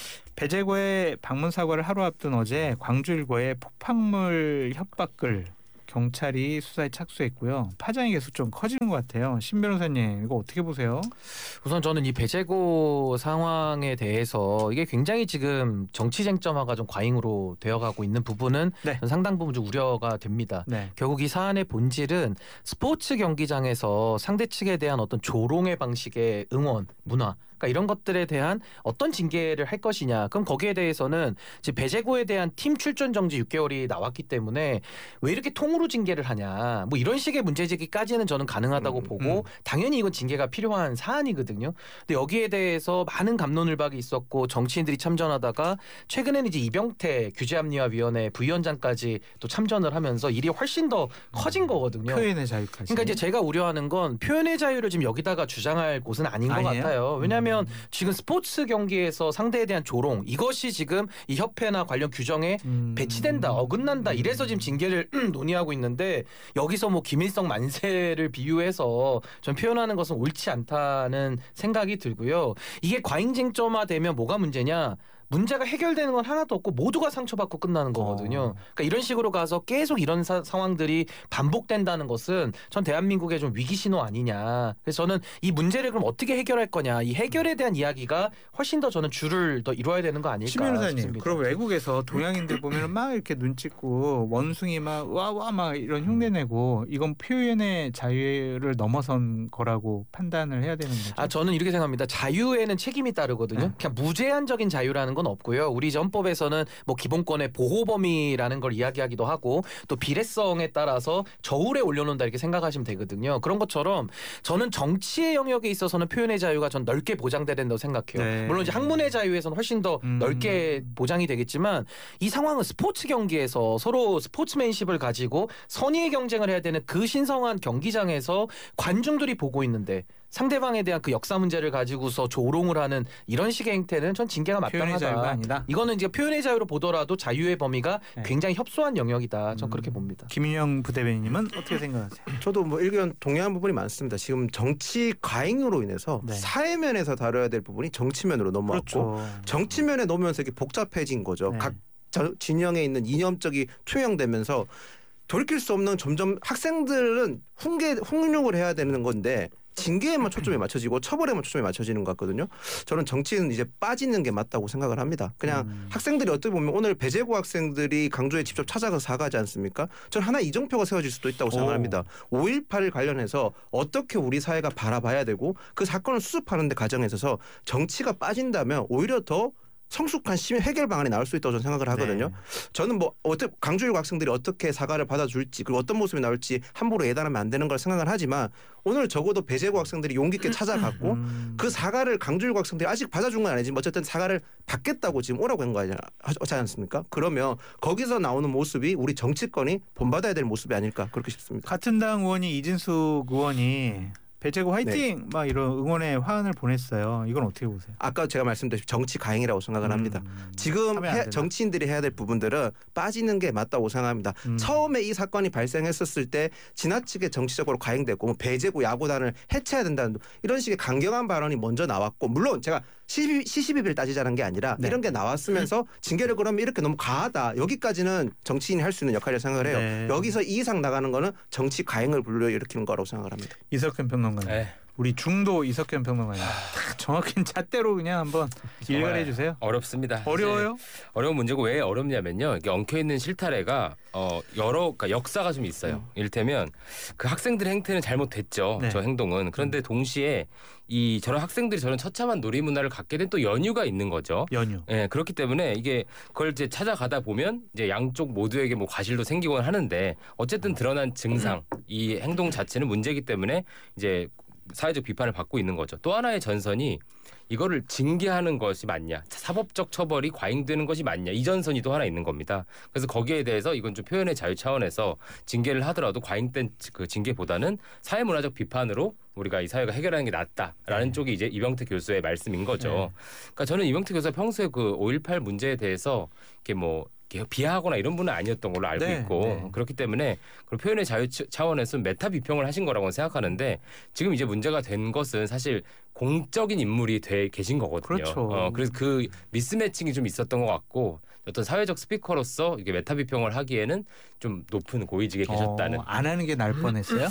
배제고의 방문 사과를 하루 앞둔 어제 광주 1고의 폭발물 협박글 경찰이 수사에 착수했고요. 파장이 계속 좀 커지는 것 같아요. 신 변호사님 이거 어떻게 보세요? 우선 저는 이 배제고 상황에 대해서 이게 굉장히 지금 정치 쟁점화가 좀 과잉으로 되어가고 있는 부분은 네. 상당 부분 좀 우려가 됩니다. 네. 결국 이 사안의 본질은 스포츠 경기장에서 상대 측에 대한 어떤 조롱의 방식의 응원 문화, 그러니까 이런 것들에 대한 어떤 징계를 할 것이냐. 그럼 거기에 대해서는 지금 배제고에 대한 팀 출전 정지 6개월이 나왔기 때문에 왜 이렇게 통으로 징계를 하냐. 뭐 이런 식의 문제 제기까지는 저는 가능하다고 보고 당연히 이건 징계가 필요한 사안이거든요. 근데 여기에 대해서 많은 갑론을박이 있었고 정치인들이 참전하다가 최근에는 이제 이병태 규제합리화위원회 부위원장까지 또 참전을 하면서 일이 훨씬 더 커진 거거든요. 표현의 자유까지. 그러니까 이제 제가 우려하는 건 표현의 자유를 지금 여기다가 주장할 곳은 아닌 것 아니에요? 같아요. 왜냐하면 지금 스포츠 경기에서 상대에 대한 조롱 이것이 지금 이 협회나 관련 규정에 배치된다, 어긋난다 이래서 지금 징계를 논의하고 있는데 여기서 뭐 김일성 만세를 비유해서 좀 표현하는 것은 옳지 않다는 생각이 들고요. 이게 과잉 쟁점화되면 뭐가 문제냐? 문제가 해결되는 건 하나도 없고 모두가 상처받고 끝나는 거거든요. 그러니까 이런 식으로 가서 계속 이런 상황들이 반복된다는 것은 전 대한민국의 좀 위기 신호 아니냐. 그래서 저는 이 문제를 그럼 어떻게 해결할 거냐. 이 해결에 대한 이야기가 훨씬 더 저는 줄을 더 이뤄야 되는 거 아닐까 신 변호사님, 싶습니다. 그럼 외국에서 동양인들 보면 막 이렇게 눈 찍고 원숭이 막 와와 막 이런 흉내 내고 이건 표현의 자유를 넘어선 거라고 판단을 해야 되는 거죠? 저는 이렇게 생각합니다. 자유에는 책임이 따르거든요. 네. 그냥 무제한적인 자유라는 건 없고요. 우리 헌법에서는 뭐 기본권의 보호 범위라는 걸 이야기하기도 하고 또 비례성에 따라서 저울에 올려놓는다 이렇게 생각하시면 되거든요. 그런 것처럼 저는 정치의 영역에 있어서는 표현의 자유가 전 넓게 보장돼야 된다고 생각해요. 네. 물론 이제 학문의 자유에서는 훨씬 더 넓게 보장이 되겠지만 이 상황은 스포츠 경기에서 서로 스포츠맨십을 가지고 선의의 경쟁을 해야 되는 그 신성한 경기장에서 관중들이 보고 있는데 상대방에 대한 그 역사 문제를 가지고서 조롱을 하는 이런 식의 행태는 전 징계가 표현의 자유가 마땅하다. 아니다. 이거는 이제 표현의 자유로 보더라도 자유의 범위가 네. 굉장히 협소한 영역이다. 전 그렇게 봅니다. 김인영 부대변인님은 어떻게 생각하세요? 저도 뭐 의견 동의한 부분이 많습니다. 지금 정치 과잉으로 인해서 네. 사회면에서 다뤄야 될 부분이 정치면으로 넘어왔고 그렇죠. 정치면에 넘으면서 이렇게 복잡해진 거죠. 네. 각 진영에 있는 이념적이 투영되면서 돌이킬 수 없는 점점 학생들은 훈육을 해야 되는 건데 징계에만 초점이 맞춰지고 처벌에만 초점이 맞춰지는 것 같거든요. 저는 정치는 이제 빠지는 게 맞다고 생각을 합니다. 그냥 학생들이 어떻게 보면 오늘 배제고 학생들이 강조에 직접 찾아가서 사과하지 않습니까? 저는 하나의 이정표가 세워질 수도 있다고 생각합니다. 5.18 관련해서 어떻게 우리 사회가 바라봐야 되고 그 사건을 수습하는 데 과정에 있어서 정치가 빠진다면 오히려 더 성숙한 시민 해결 방안이 나올 수 있다고 저는 생각을 하거든요. 네. 저는 뭐 강주일고 학생들이 어떻게 사과를 받아줄지 그리고 어떤 모습이 나올지 함부로 예단하면 안 되는 걸 생각을 하지만 오늘 적어도 배제고 학생들이 용기 있게 찾아갔고 그 사과를 강주일고 학생들이 아직 받아준 건 아니지만 어쨌든 사과를 받겠다고 지금 오라고 한 거 하지 않습니까? 그러면 거기서 나오는 모습이 우리 정치권이 본받아야 될 모습이 아닐까 그렇게 싶습니다. 같은 당 의원이 이진숙 의원이 배제고 화이팅! 막 이런 응원의 화환을 보냈어요. 이건 어떻게 보세요? 아까 제가 말씀드린 정치 가행이라고 생각을 합니다. 지금 하면 안 된다. 정치인들이 해야 될 부분들은 빠지는 게 맞다고 생각합니다. 처음에 이 사건이 발생했었을 때 지나치게 정치적으로 가행됐고 뭐 배제고 야구단을 해체해야 된다는 이런 식의 강경한 발언이 먼저 나왔고 물론 제가 시시비비를 따지자는 게 아니라 네. 이런 게 나왔으면서 징계를 그러면 이렇게 너무 과하다. 여기까지는 정치인이 할 수 있는 역할이라고 생각을 해요. 네. 여기서 이 이상 나가는 거는 정치 가행을 불러일으키는 거라고 생각을 합니다. 이석현 평론가님. 네. 우리 중도 이석현 평론가님. 딱 정확히 잣대로 그냥 한번 일갈해 주세요. 어렵습니다. 어려워요? 어려운 문제고 왜 어렵냐면요. 이게 엉켜 있는 실타래가 그러니까 역사가 좀 있어요. 이를테면 그 학생들의 행태는 잘못됐죠. 네. 저 행동은. 그런데 동시에 저런 학생들이 저런 처참한 놀이 문화를 갖게 된 또 연유가 있는 거죠. 연유. 예, 그렇기 때문에 이게 그걸 이제 찾아가다 보면 이제 양쪽 모두에게 뭐 과실도 생기곤 하는데 어쨌든 드러난 증상, 이 행동 자체는 문제이기 때문에 이제 사회적 비판을 받고 있는 거죠. 또 하나의 전선이 이거를 징계하는 것이 맞냐, 사법적 처벌이 과잉되는 것이 맞냐, 이 전선이 또 하나 있는 겁니다. 그래서 거기에 대해서 이건 좀 표현의 자유 차원에서 징계를 하더라도 과잉된 그 징계보다는 사회문화적 비판으로 우리가 이 사회가 해결하는 게 낫다라는 쪽이 이제 이병태 교수의 말씀인 거죠. 그러니까 저는 이병태 교수가 평소에 그 5.18 문제에 대해서 이렇게 뭐 비하하거나 이런 분은 아니었던 걸로 알고 있고 그렇기 때문에 그 표현의 자유 차원에서 메타 비평을 하신 거라고 생각하는데 지금 이제 문제가 된 것은 사실 공적인 인물이 돼 계신 거거든요. 그렇죠. 그래서 그 미스매칭이 좀 있었던 것 같고 어떤 사회적 스피커로서 이게 메타 비평을 하기에는 좀 높은 고위직에 계셨다는. 안 하는 게 나을 뻔했어요?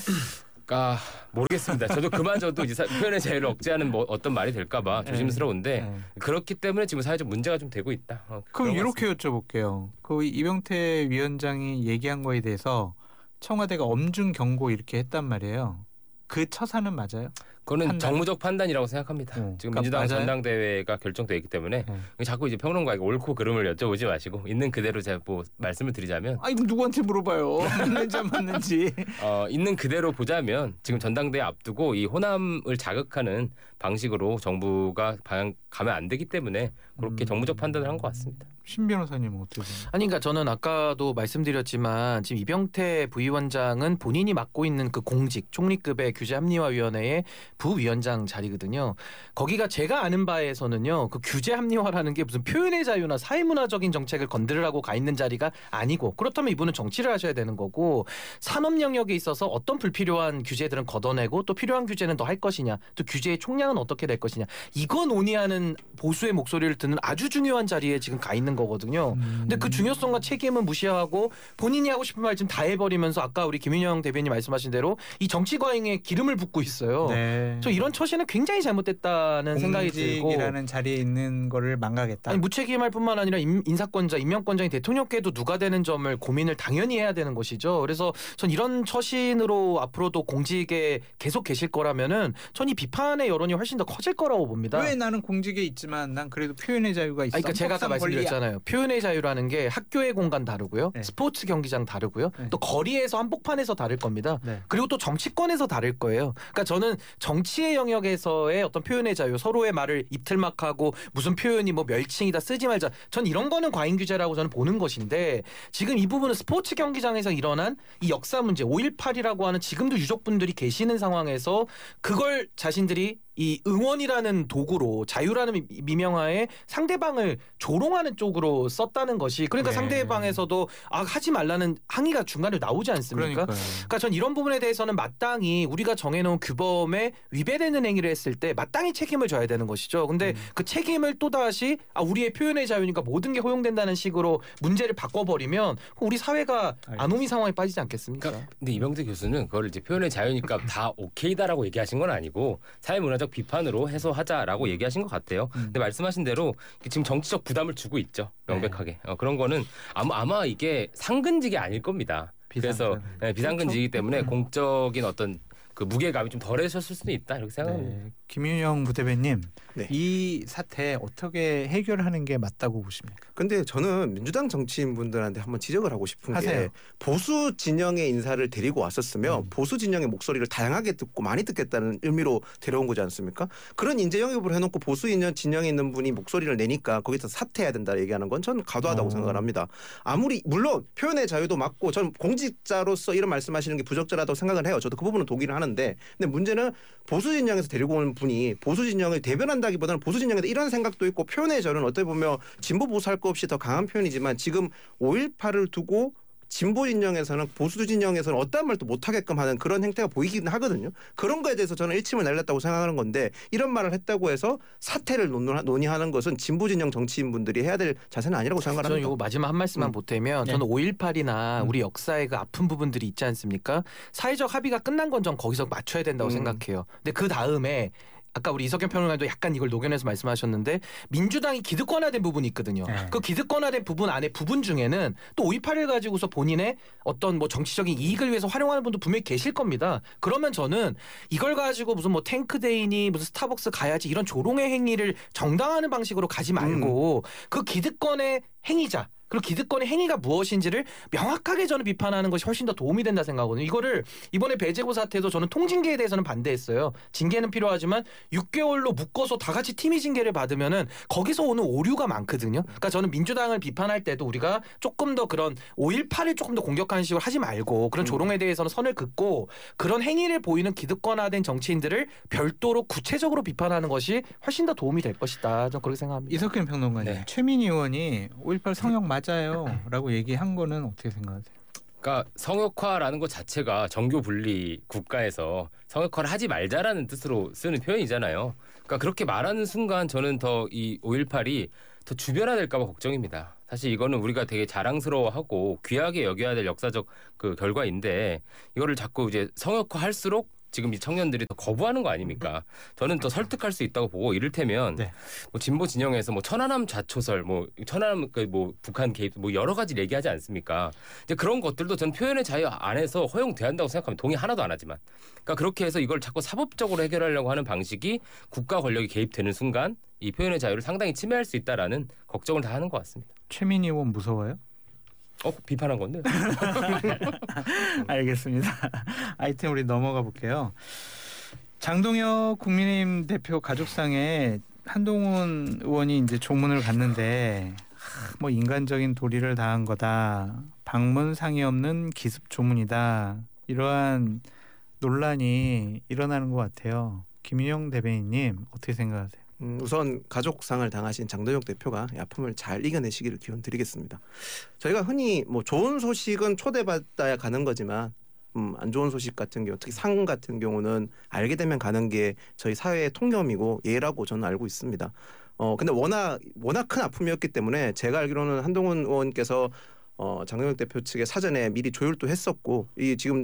모르겠습니다. 저도 그마저도 이제 표현의 자유를 억제하는 뭐 어떤 말이 될까봐 조심스러운데 그렇기 때문에 지금 사회적 문제가 좀 되고 있다. 그럼 이렇게 여쭤볼게요. 그 이병태 위원장이 얘기한 거에 대해서 청와대가 엄중 경고 이렇게 했단 말이에요. 그 처사는 맞아요? 그거는 정무적 판단이라고 생각합니다. 지금 그러니까 민주당 맞아요? 전당대회가 결정돼 있기 때문에 자꾸 이제 평론가에게 옳고 그름을 여쭤보지 마시고 있는 그대로 제가 뭐 말씀을 드리자면 아니 누구한테 물어봐요. 맞는지 안 맞는지. 있는 그대로 보자면 지금 전당대회 앞두고 이 호남을 자극하는 방식으로 정부가 가면 안 되기 때문에 그렇게 정무적 판단을 한 것 같습니다. 신 변호사님은 어떻게 생각하세요? 아니 그러니까 저는 아까도 말씀드렸지만 지금 이병태 부위원장은 본인이 맡고 있는 그 공직 총리급의 규제합리화위원회의 부위원장 자리거든요. 거기가 제가 아는 바에서는요. 그 규제합리화라는 게 무슨 표현의 자유나 사회문화적인 정책을 건드리라고 가 있는 자리가 아니고 그렇다면 이분은 정치를 하셔야 되는 거고 산업 영역에 있어서 어떤 불필요한 규제들은 걷어내고 또 필요한 규제는 더 할 것이냐 또 규제의 총량은 어떻게 될 것이냐 이거 논의하는 보수의 목소리를 듣는 아주 중요한 자리에 지금 가 있는 거거든요. 근데 그 중요성과 책임은 무시하고 본인이 하고 싶은 말 좀 다 해버리면서 아까 우리 김윤영 대변인 말씀하신 대로 이 정치 과잉에 기름을 붓고 있어요. 저 이런 처신은 굉장히 잘못됐다는 생각이 들고 공직이라는 자리에 있는 거를 망각했다. 아니 무책임할 뿐만 아니라 인사권자, 임명권자인 대통령께도 누가 되는 점을 고민을 당연히 해야 되는 것이죠. 그래서 전 이런 처신으로 앞으로도 공직에 계속 계실 거라면은 전 이 비판의 여론이 훨씬 더 커질 거라고 봅니다. 왜 나는 공직에 있지만 난 그래도 표현의 자유가 있어. 그러니까 제가 아까 말씀드렸잖아요. 표현의 자유라는 게 학교의 공간 다르고요. 네. 스포츠 경기장 다르고요. 네. 또 거리에서 한복판에서 다를 겁니다. 네. 그리고 또 정치권에서 다를 거예요. 그러니까 저는 정치의 영역에서의 어떤 표현의 자유, 서로의 말을 입틀막하고 무슨 표현이 뭐 멸칭이다 쓰지 말자. 전 이런 거는 과잉 규제라고 저는 보는 것인데 지금 이 부분은 스포츠 경기장에서 일어난 이 역사 문제 5.18이라고 하는 지금도 유족분들이 계시는 상황에서 그걸 자신들이 이 응원이라는 도구로 자유라는 미명하에 상대방을 조롱하는 쪽으로 썼다는 것이 그러니까 상대방에서도 하지 말라는 항의가 중간에 나오지 않습니까? 그러니까 전 이런 부분에 대해서는 마땅히 우리가 정해놓은 규범에 위배되는 행위를 했을 때 마땅히 책임을 져야 되는 것이죠. 근데 그 책임을 또다시 우리의 표현의 자유니까 모든 게 허용된다는 식으로 문제를 바꿔버리면 우리 사회가 아노미 상황에 빠지지 않겠습니까? 근데 이병태 교수는 그걸 이제 표현의 자유니까 다 오케이다라고 얘기하신 건 아니고 사회문화적 비판으로 해소하자라고 얘기하신 것 같아요. 근데 말씀하신 대로 지금 정치적 부담을 주고 있죠. 명백하게. 그런 거는 아마 이게 상근직이 아닐 겁니다. 그래서 비상근직이기 때문에 공적인 어떤 그 무게감이 좀 덜해졌을 수도 있다 이렇게 생각합니다. 김윤영 부대변님, 이 사태 어떻게 해결하는 게 맞다고 보십니까? 근데 저는 민주당 정치인분들한테 한번 지적을 하고 싶은 게 보수 진영의 인사를 데리고 왔었으면 보수 진영의 목소리를 다양하게 듣고 많이 듣겠다는 의미로 데려온 거지 않습니까? 그런 인재 영입을 해놓고 보수 진영에 있는 분이 목소리를 내니까 거기서 사퇴해야 된다 얘기하는 건 저는 과도하다고 생각을 합니다. 아무리 물론 표현의 자유도 맞고 저는 공직자로서 이런 말씀하시는 게 부적절하다고 생각을 해요. 저도 그 부분은 동의를 하는데 근데 문제는 보수 진영에서 데리고 온 분이 보수 진영을 대변한다기보다는 보수 진영에 이런 생각도 있고 표현의 자유는 어떻게 보면 진보 보수 할 거 없이 더 강한 표현이지만 지금 5.18을 두고 진보 진영에서는 보수 진영에서는 어떠한 말도 못하게끔 하는 그런 행태가 보이긴 하거든요. 그런 거에 대해서 저는 일침을 날렸다고 생각하는 건데 이런 말을 했다고 해서 사퇴를 논의하는 것은 진보 진영 정치인분들이 해야 될 자세는 아니라고 생각합니다. 저는 이거 마지막 한 말씀만 보태면 저는 5.18이나 우리 역사의 그 아픈 부분들이 있지 않습니까? 사회적 합의가 끝난 건 전 거기서 맞춰야 된다고 생각해요. 근데 그 다음에 아까 우리 이석현 평론가도 약간 이걸 녹여내서 말씀하셨는데 민주당이 기득권화된 부분이 있거든요. 그 기득권화된 부분 안에 부분 중에는 또 5.18을 가지고서 본인의 어떤 뭐 정치적인 이익을 위해서 활용하는 분도 분명히 계실 겁니다. 그러면 저는 이걸 가지고 무슨 뭐 탱크데이니 무슨 스타벅스 가야지 이런 조롱의 행위를 정당화하는 방식으로 가지 말고 그 기득권의 행위자 그리고 기득권의 행위가 무엇인지를 명확하게 저는 비판하는 것이 훨씬 더 도움이 된다 생각하거든요. 이거를 이번에 배재고 사태도 저는 통징계에 대해서는 반대했어요. 징계는 필요하지만 6개월로 묶어서 다 같이 팀이 징계를 받으면은 거기서 오는 오류가 많거든요. 그러니까 저는 민주당을 비판할 때도 우리가 조금 더 그런 5.18을 조금 더 공격하는 식으로 하지 말고 그런 조롱에 대해서는 선을 긋고 그런 행위를 보이는 기득권화된 정치인들을 별도로 구체적으로 비판하는 것이 훨씬 더 도움이 될 것이다. 저는 그렇게 생각합니다. 이석현 평론가님, 네. 최민희 의원이 5.18 성역 맞아요라고 얘기한 거는 어떻게 생각하세요? 그러니까 성역화라는 것 자체가 정교 분리 국가에서 성역화를 하지 말자라는 뜻으로 쓰는 표현이잖아요. 그러니까 그렇게 말하는 순간 저는 더 이 5.18이 더 주변화될까 봐 걱정입니다. 사실 이거는 우리가 되게 자랑스러워하고 귀하게 여겨야 될 역사적 그 결과인데 이거를 자꾸 이제 성역화할수록 지금 이 청년들이 더 거부하는 거 아닙니까? 저는 더 설득할 수 있다고 보고 이를테면 네. 뭐 진보 진영에서 뭐 천안함 자초설, 뭐 천안함 뭐 북한 개입, 뭐 여러 가지 얘기하지 않습니까? 이제 그런 것들도 전 표현의 자유 안에서 허용돼야 한다고 생각하면 동의 하나도 안 하지만, 그러니까 그렇게 해서 이걸 자꾸 사법적으로 해결하려고 하는 방식이 국가 권력이 개입되는 순간 이 표현의 자유를 상당히 침해할 수 있다라는 걱정을 다 하는 것 같습니다. 최민희 의원 무서워요? 비판한 건데. 알겠습니다. 아이템 우리 넘어가 볼게요. 장동혁 국민의힘 대표 가족상에 한동훈 의원이 이제 조문을 갔는데 뭐 인간적인 도리를 다한 거다. 방문상의 없는 기습 조문이다. 이러한 논란이 일어나는 것 같아요. 김윤영 대변인님 어떻게 생각하세요? 우선 가족상을 당하신 장동혁 대표가 이 아픔을 잘 이겨내시기를 기원드리겠습니다. 저희가 흔히 뭐 좋은 소식은 초대받아야 가는 거지만 안 좋은 소식 같은 경우 특히 상 같은 경우는 알게 되면 가는 게 저희 사회의 통념이고 예라고 저는 알고 있습니다. 근데 워낙 큰 아픔이었기 때문에 제가 알기로는 한동훈 의원께서 장동혁 대표 측에 사전에 미리 조율도 했었고 이 지금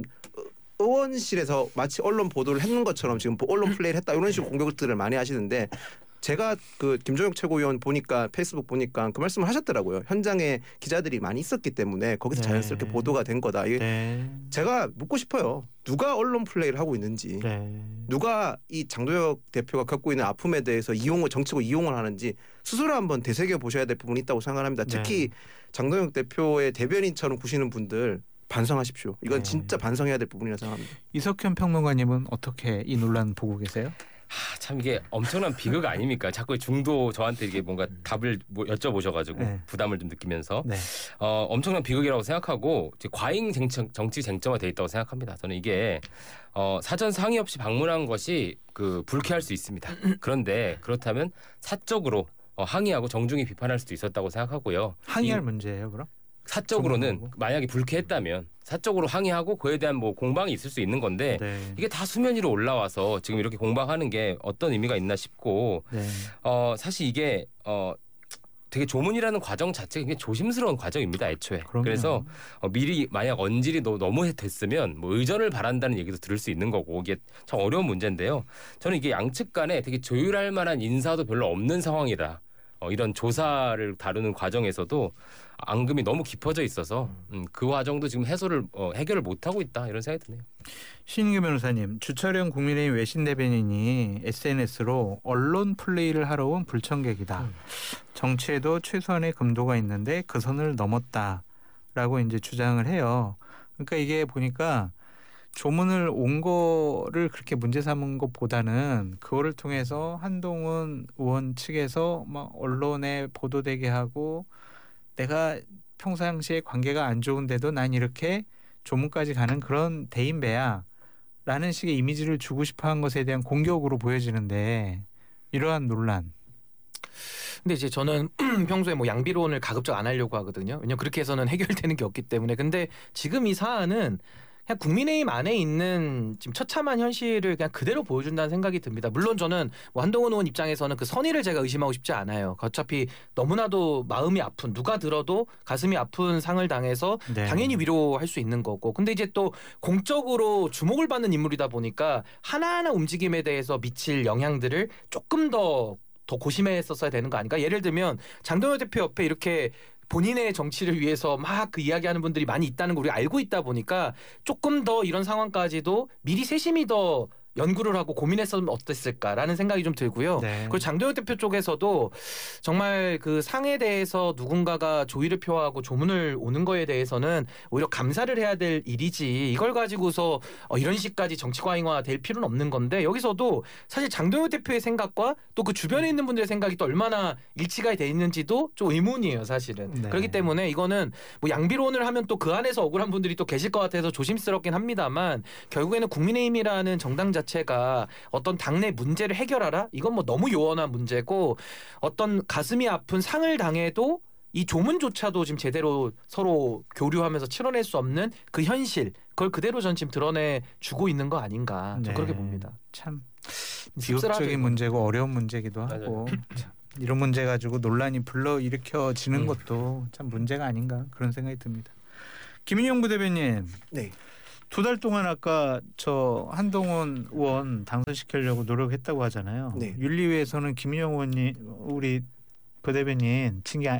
의원실에서 마치 언론 보도를 했는 것처럼 지금 언론 플레이를 했다 이런 식으로 공격들을 많이 하시는데 제가 그 김종혁 최고위원 보니까 페이스북 보니까 그 말씀을 하셨더라고요. 현장에 기자들이 많이 있었기 때문에 거기서 네. 자연스럽게 보도가 된 거다. 네. 제가 묻고 싶어요. 누가 언론 플레이를 하고 있는지, 네. 누가 이 장동혁 대표가 겪고 있는 아픔에 대해서 정치고 이용을 하는지 스스로 한번 되새겨 보셔야 될 부분이 있다고 생각합니다. 특히 장동혁 대표의 대변인처럼 구시는 분들 반성하십시오. 이건 진짜 반성해야 될 부분이라고 생각합니다. 이석현 평론가님은 어떻게 이 논란 보고 계세요? 참 이게 엄청난 비극 아닙니까? 자꾸 중도 저한테 이게 뭔가 답을 여쭤보셔가지고 네. 부담을 좀 느끼면서 네. 엄청난 비극이라고 생각하고 이제 과잉 정치 쟁점화돼 있다고 생각합니다. 저는 이게 사전 상의 없이 방문한 것이 그 불쾌할 수 있습니다. 그런데 그렇다면 사적으로 항의하고 정중히 비판할 수도 있었다고 생각하고요. 항의할 문제예요, 그럼? 사적으로는 만약에 불쾌했다면 사적으로 항의하고 그에 대한 뭐 공방이 있을 수 있는 건데 네. 이게 다 수면 위로 올라와서 지금 이렇게 공방하는 게 어떤 의미가 있나 싶고 네. 사실 이게 되게 조문이라는 과정 자체가 굉장히 조심스러운 과정입니다, 애초에. 그럼요. 그래서 미리 만약 언질이 너무 됐으면 뭐 의전을 바란다는 얘기도 들을 수 있는 거고 이게 참 어려운 문제인데요. 저는 이게 양측 간에 되게 조율할 만한 인사도 별로 없는 상황이다. 이런 조사를 다루는 과정에서도 앙금이 너무 깊어져 있어서 그 과정도 지금 해결을 못하고 있다 이런 생각이 드네요. 신인규 변호사님, 주철영 국민의힘 외신 대변인이 SNS로 언론 플레이를 하러 온 불청객이다. 정치에도 최소한의 금도가 있는데 그 선을 넘었다라고 이제 주장을 해요. 그러니까 이게 보니까 조문을 온 거를 그렇게 문제 삼은 것보다는 그거를 통해서 한동훈 의원 측에서 막 언론에 보도되게 하고 내가 평상시에 관계가 안 좋은데도 난 이렇게 조문까지 가는 그런 대인배야 라는 식의 이미지를 주고 싶어한 것에 대한 공격으로 보여지는데 이러한 논란. 근데 이제 저는 평소에 뭐 양비론을 가급적 안 하려고 하거든요. 왜냐면 그렇게 해서는 해결되는 게 없기 때문에. 근데 지금 이 사안은 그냥 국민의힘 안에 있는 지금 처참한 현실을 그냥 그대로 보여준다는 생각이 듭니다. 물론 저는 뭐 한동훈 의원 입장에서는 그 선의를 제가 의심하고 싶지 않아요. 어차피 너무나도 마음이 아픈, 누가 들어도 가슴이 아픈 상을 당해서 네. 당연히 위로할 수 있는 거고. 근데 이제 또 공적으로 주목을 받는 인물이다 보니까 하나하나 움직임에 대해서 미칠 영향들을 조금 더 고심했었어야 되는 거 아닌가? 예를 들면 장동혁 대표 옆에 이렇게 본인의 정치를 위해서 막 그 이야기하는 분들이 많이 있다는 걸 우리가 알고 있다 보니까 조금 더 이런 상황까지도 미리 세심히 더 연구를 하고 고민했으면 어땠을까라는 생각이 좀 들고요. 네. 그리고 장동혁 대표 쪽에서도 정말 그 상에 대해서 누군가가 조의를 표하고 조문을 오는 거에 대해서는 오히려 감사를 해야 될 일이지 이걸 가지고서 이런 식까지 정치과잉화 될 필요는 없는 건데 여기서도 사실 장동혁 대표의 생각과 또 그 주변에 있는 분들의 생각이 또 얼마나 일치가 돼 있는지도 좀 의문이에요, 사실은. 네. 그렇기 때문에 이거는 뭐 양비론을 하면 또 그 안에서 억울한 분들이 또 계실 것 같아서 조심스럽긴 합니다만 결국에는 국민의힘이라는 정당 자체가 어떤 당내 문제를 해결하라? 이건 뭐 너무 요원한 문제고 어떤 가슴이 아픈 상을 당해도 이 조문조차도 지금 제대로 서로 교류하면서 치러낼 수 없는 그 현실 그걸 그대로 전 지금 드러내주고 있는 거 아닌가 저 네. 그렇게 봅니다. 참 씁쓸하죠, 비극적인 이건. 문제고 어려운 문제기도 하고 참, 이런 문제 가지고 논란이 불러일으켜지는 것도 참 문제가 아닌가 그런 생각이 듭니다. 김인영 부대변인. 네. 2달 동안 아까 저 한동훈 의원 당선시키려고 노력했다고 하잖아요. 네. 윤리위에서는 김인영 의원님 우리 부대변인 징계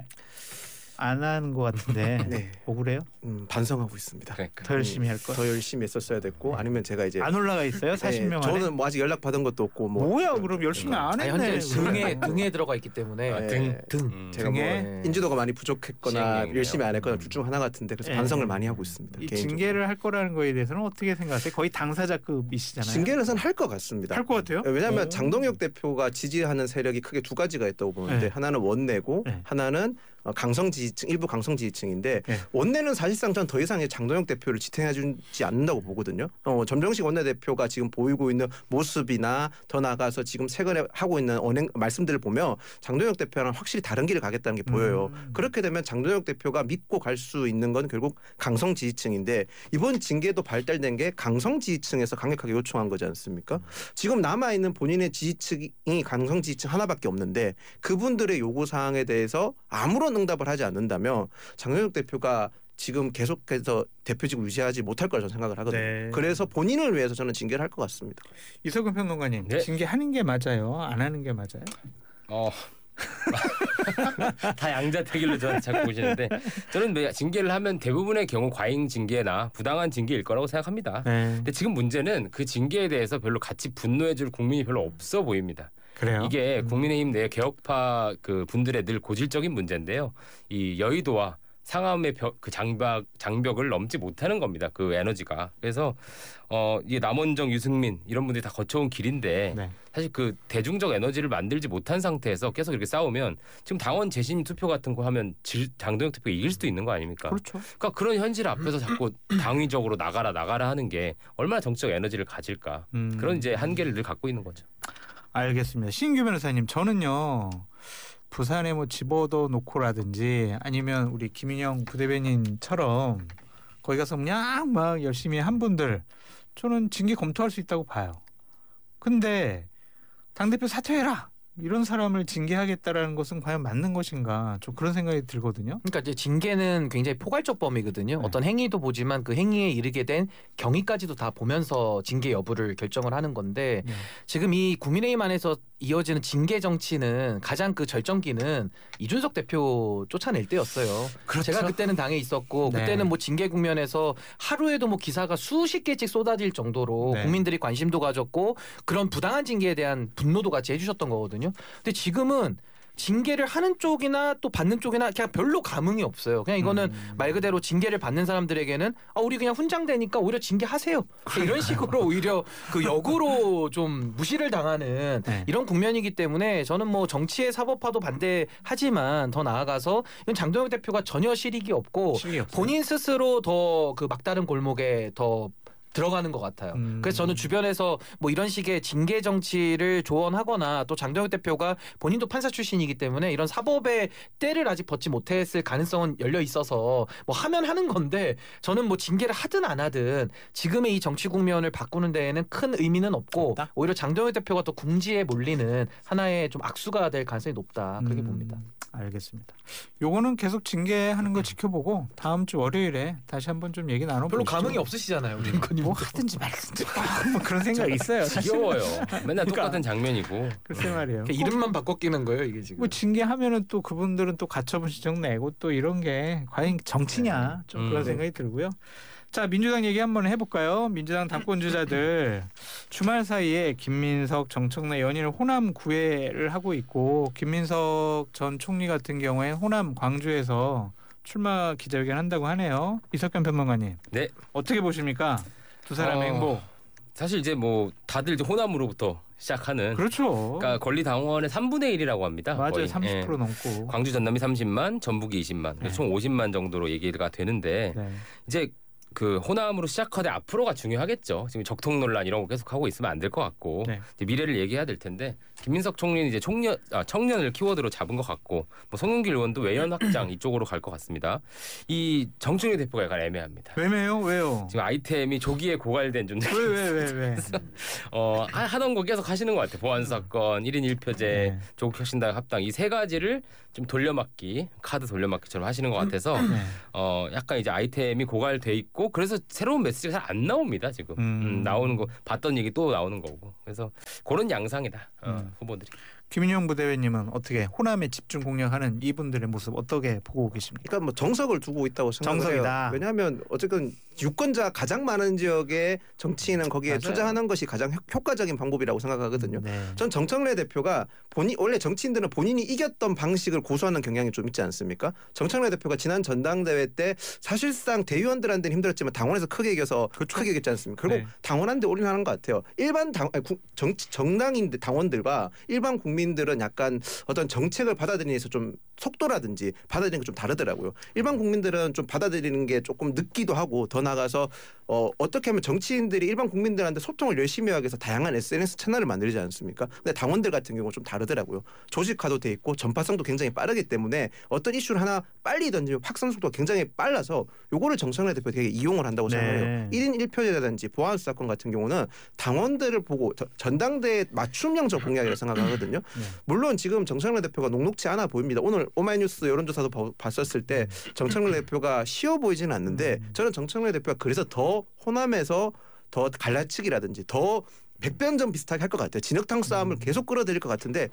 안 한 것 같은데 네. 억울해요? 반성하고 있습니다. 그러니까. 더 열심히 할 거. 더 열심히 했었어야 됐고 아니면 제가 이제 안 올라가 있어요? 40명 안에? 저는 뭐 아직 연락 받은 것도 없고 뭐 뭐야 그럼 열심히 안 아니, 했네. 현재 등에 들어가 있기 때문에 네. 등. 제가 뭐 등에? 인지도가 많이 부족했거나 시행령이네요. 열심히 안 했거나 둘 중 하나 같은데 그래서 네. 반성을 많이 하고 있습니다. 이 개인적으로. 징계를 할 거라는 거에 대해서는 어떻게 생각하세요? 거의 당사자급이시잖아요. 징계는 할 것 같습니다. 할 것 같아요? 왜냐하면 오. 장동혁 대표가 지지하는 세력이 크게 두 가지가 있다고 보는데 네. 하나는 원내고 네. 하나는 강성 지지층 일부 강성 지지층인데 네. 원내는 사실상 전 더 이상의 장동혁 대표를 지탱해주지 않는다고 보거든요. 전병식 원내대표가 지금 보이고 있는 모습이나 더 나아가서 지금 최근에 하고 있는 언행 말씀들을 보면 장동혁 대표랑 확실히 다른 길을 가겠다는 게 보여요. 그렇게 되면 장동혁 대표가 믿고 갈 수 있는 건 결국 강성 지지층인데 이번 징계도 발달된 게 강성 지지층에서 강력하게 요청한 거지 않습니까? 지금 남아 있는 본인의 지지층이 강성 지지층 하나밖에 없는데 그분들의 요구 사항에 대해서 아무런 응답을 하지 않는다면 장동혁 대표가 지금 계속해서 대표직을 유지하지 못할 거라 저는 생각을 하거든요. 네. 그래서 본인을 위해서 저는 징계를 할 것 같습니다. 이석근 평론가님 네. 징계하는 게 맞아요? 안 하는 게 맞아요? 다 양자택일로 저는 자꾸 보시는데 저는 뭐 징계를 하면 대부분의 경우 과잉 징계나 부당한 징계일 거라고 생각합니다. 네. 근데 지금 문제는 그 징계에 대해서 별로 같이 분노해줄 국민이 별로 없어 보입니다. 그래요? 이게 국민의힘 내 개혁파 그 분들의 늘 고질적인 문제인데요. 이 여의도와 상암의 그 장벽을 넘지 못하는 겁니다. 그 에너지가. 그래서 이게 남원정, 유승민 이런 분들이 다 거쳐온 길인데 네. 사실 그 대중적 에너지를 만들지 못한 상태에서 계속 이렇게 싸우면 지금 당원 재심 투표 같은 거 하면 장동혁 대표가 이길 수도 있는 거 아닙니까? 그렇죠. 그러니까 그런 현실 앞에서 자꾸 당위적으로 나가라 하는 게 얼마나 정치적 에너지를 가질까? 그런 이제 한계를 늘 갖고 있는 거죠. 알겠습니다. 신규 변호사님 저는요. 부산에 뭐 집어도 놓고라든지 아니면 우리 김인영 부대변인처럼 거기 가서 그냥 막 열심히 한 분들 저는 징계 검토할 수 있다고 봐요. 근데 당대표 사퇴해라 이런 사람을 징계하겠다라는 것은 과연 맞는 것인가 좀 그런 생각이 들거든요. 그러니까 이제 징계는 굉장히 포괄적 범위거든요. 어떤 행위도 보지만 그 행위에 이르게 된 경위까지도 다 보면서 징계 여부를 결정을 하는 건데 지금 이 국민의힘 안에서 이어지는 징계 정치는 가장 그 절정기는 이준석 대표 쫓아낼 때였어요. 그렇죠. 제가 그때는 당에 있었고 네. 그때는 뭐 징계 국면에서 하루에도 뭐 기사가 수십 개씩 쏟아질 정도로 네. 국민들이 관심도 가졌고 그런 부당한 징계에 대한 분노도 같이 해주셨던 거거든요. 근데 지금은 징계를 하는 쪽이나 또 받는 쪽이나 그냥 별로 감흥이 없어요. 그냥 이거는 말 그대로 징계를 받는 사람들에게는 우리 그냥 훈장되니까 오히려 징계하세요. 이런 식으로 오히려 그 역으로 좀 무시를 당하는 네. 이런 국면이기 때문에 저는 뭐 정치의 사법화도 반대하지만 더 나아가서 이건 장동혁 대표가 전혀 실익이 없고 실익이 없어요. 본인 스스로 더 그 막다른 골목에 더 들어가는 것 같아요. 그래서 저는 주변에서 뭐 이런 식의 징계 정치를 조언하거나 또 장동혁 대표가 본인도 판사 출신이기 때문에 이런 사법의 때를 아직 벗지 못했을 가능성은 열려 있어서 뭐 하면 하는 건데 저는 뭐 징계를 하든 안 하든 지금의 이 정치 국면을 바꾸는 데에는 큰 의미는 없고 오히려 장동혁 대표가 더 궁지에 몰리는 하나의 좀 악수가 될 가능성이 높다 그렇게 봅니다. 알겠습니다. 요거는 계속 징계하는 거 지켜보고 다음 주 월요일에 다시 한번 좀 얘기 나눠보죠. 별로 감흥이 없으시잖아요. 우리 뭐 하든지 말든지 뭐 그런 생각이 있어요. 지겨워요. 맨날 똑같은 장면이고. 글쎄 말이에요. 이름만 바꿔 끼는 거예요 이게 지금. 뭐 징계하면은 또 그분들은 또 가처분 신청 내고 또 이런 게 과연 정치냐 좀 그런 생각이 들고요. 자, 민주당 얘기 한번 해볼까요? 민주당 당권 주자들 주말 사이에 김민석, 정청래 연일 호남 구애를 하고 있고 김민석 전 총리 같은 경우에 호남 광주에서 출마 기자회견 한다고 하네요. 이석현 평론가님. 네. 어떻게 보십니까? 두 사람의 행보. 사실 이제 뭐 다들 이제 호남으로부터 시작하는. 그렇죠. 그러니까 권리 당원의 3분의 1이라고 합니다. 맞아요. 거의. 30% 넘고. 광주 전남이 30만, 전북이 20만, 네. 총 50만 정도로 얘기가 되는데 이제 그 호남으로 시작하되 앞으로가 중요하겠죠. 지금 적통 논란 이런 거 계속 하고 있으면 안 될 것 같고 이제 미래를 얘기해야 될 텐데 김민석 총리는 이제 청년을 키워드로 잡은 것 같고 뭐 송영길 의원도 외연 확장 이쪽으로 갈 것 같습니다. 이 정청래 대표가 약간 애매합니다. 애매해요? 왜요? 지금 아이템이 조기에 고갈된 좀 왜? 하던 거 계속 하시는 것 같아요. 보안 사건, 1인 1표제, 조국 혁신당 합당 이 세 가지를 좀 돌려막기, 카드 돌려막기처럼 하시는 것 같아서 약간 이제 아이템이 고갈돼 있고 그래서 새로운 메시지가 잘 안 나옵니다. 지금 나오는 거 봤던 얘기 또 나오는 거고 그래서 그런 양상이다 후보들이. 김인영 부대변님은 어떻게 호남에 집중 공략하는 이분들의 모습 어떻게 보고 계십니까? 그러니까 뭐 정석을 두고 있다고 생각해요. 왜냐하면 어쨌든 유권자 가장 많은 지역의 정치인은 거기에 맞아요. 투자하는 것이 가장 효과적인 방법이라고 생각하거든요. 전 정청래 대표가 원래 정치인들은 본인이 이겼던 방식을 고수하는 경향이 좀 있지 않습니까? 정청래 대표가 지난 전당대회 때 사실상 대의원들한테는 힘들었지만 당원에서 크게 이겨서 크게 이겼지 않습니까? 그리고 당원한테 올인하는 것 같아요. 일반 정당인들 당원들과 일반 국민들은 약간 어떤 정책을 받아들이는 데서 좀 속도라든지 받아들이는 게 좀 다르더라고요. 일반 국민들은 좀 받아들이는 게 조금 늦기도 하고 더 나가서 어떻게 하면 정치인들이 일반 국민들한테 소통을 열심히 하기 위해서 다양한 SNS 채널을 만들지 않습니까? 근데 당원들 같은 경우는 좀 다르더라고요. 조직화도 돼 있고 전파성도 굉장히 빠르기 때문에 어떤 이슈를 하나 빨리 던지면 확산 속도가 굉장히 빨라서 요거를 정청래 대표 되게 이용을 한다고 생각해요. 1인 1표제라든지 보안 사건 같은 경우는 당원들을 보고 전당대회 맞춤형적 공약이라고 생각하거든요. 물론 지금 정청래 대표가 녹록치 않아 보입니다. 오늘 오마이뉴스 여론조사도 봤었을 때 정청래 대표가 쉬워 보이지는 않는데 저는 정청래 대표가 그래서 더 호남에서 더 갈라치기라든지 더 백변전 비슷하게 할 것 같아요. 진흙탕 싸움을 계속 끌어들일 것 같은데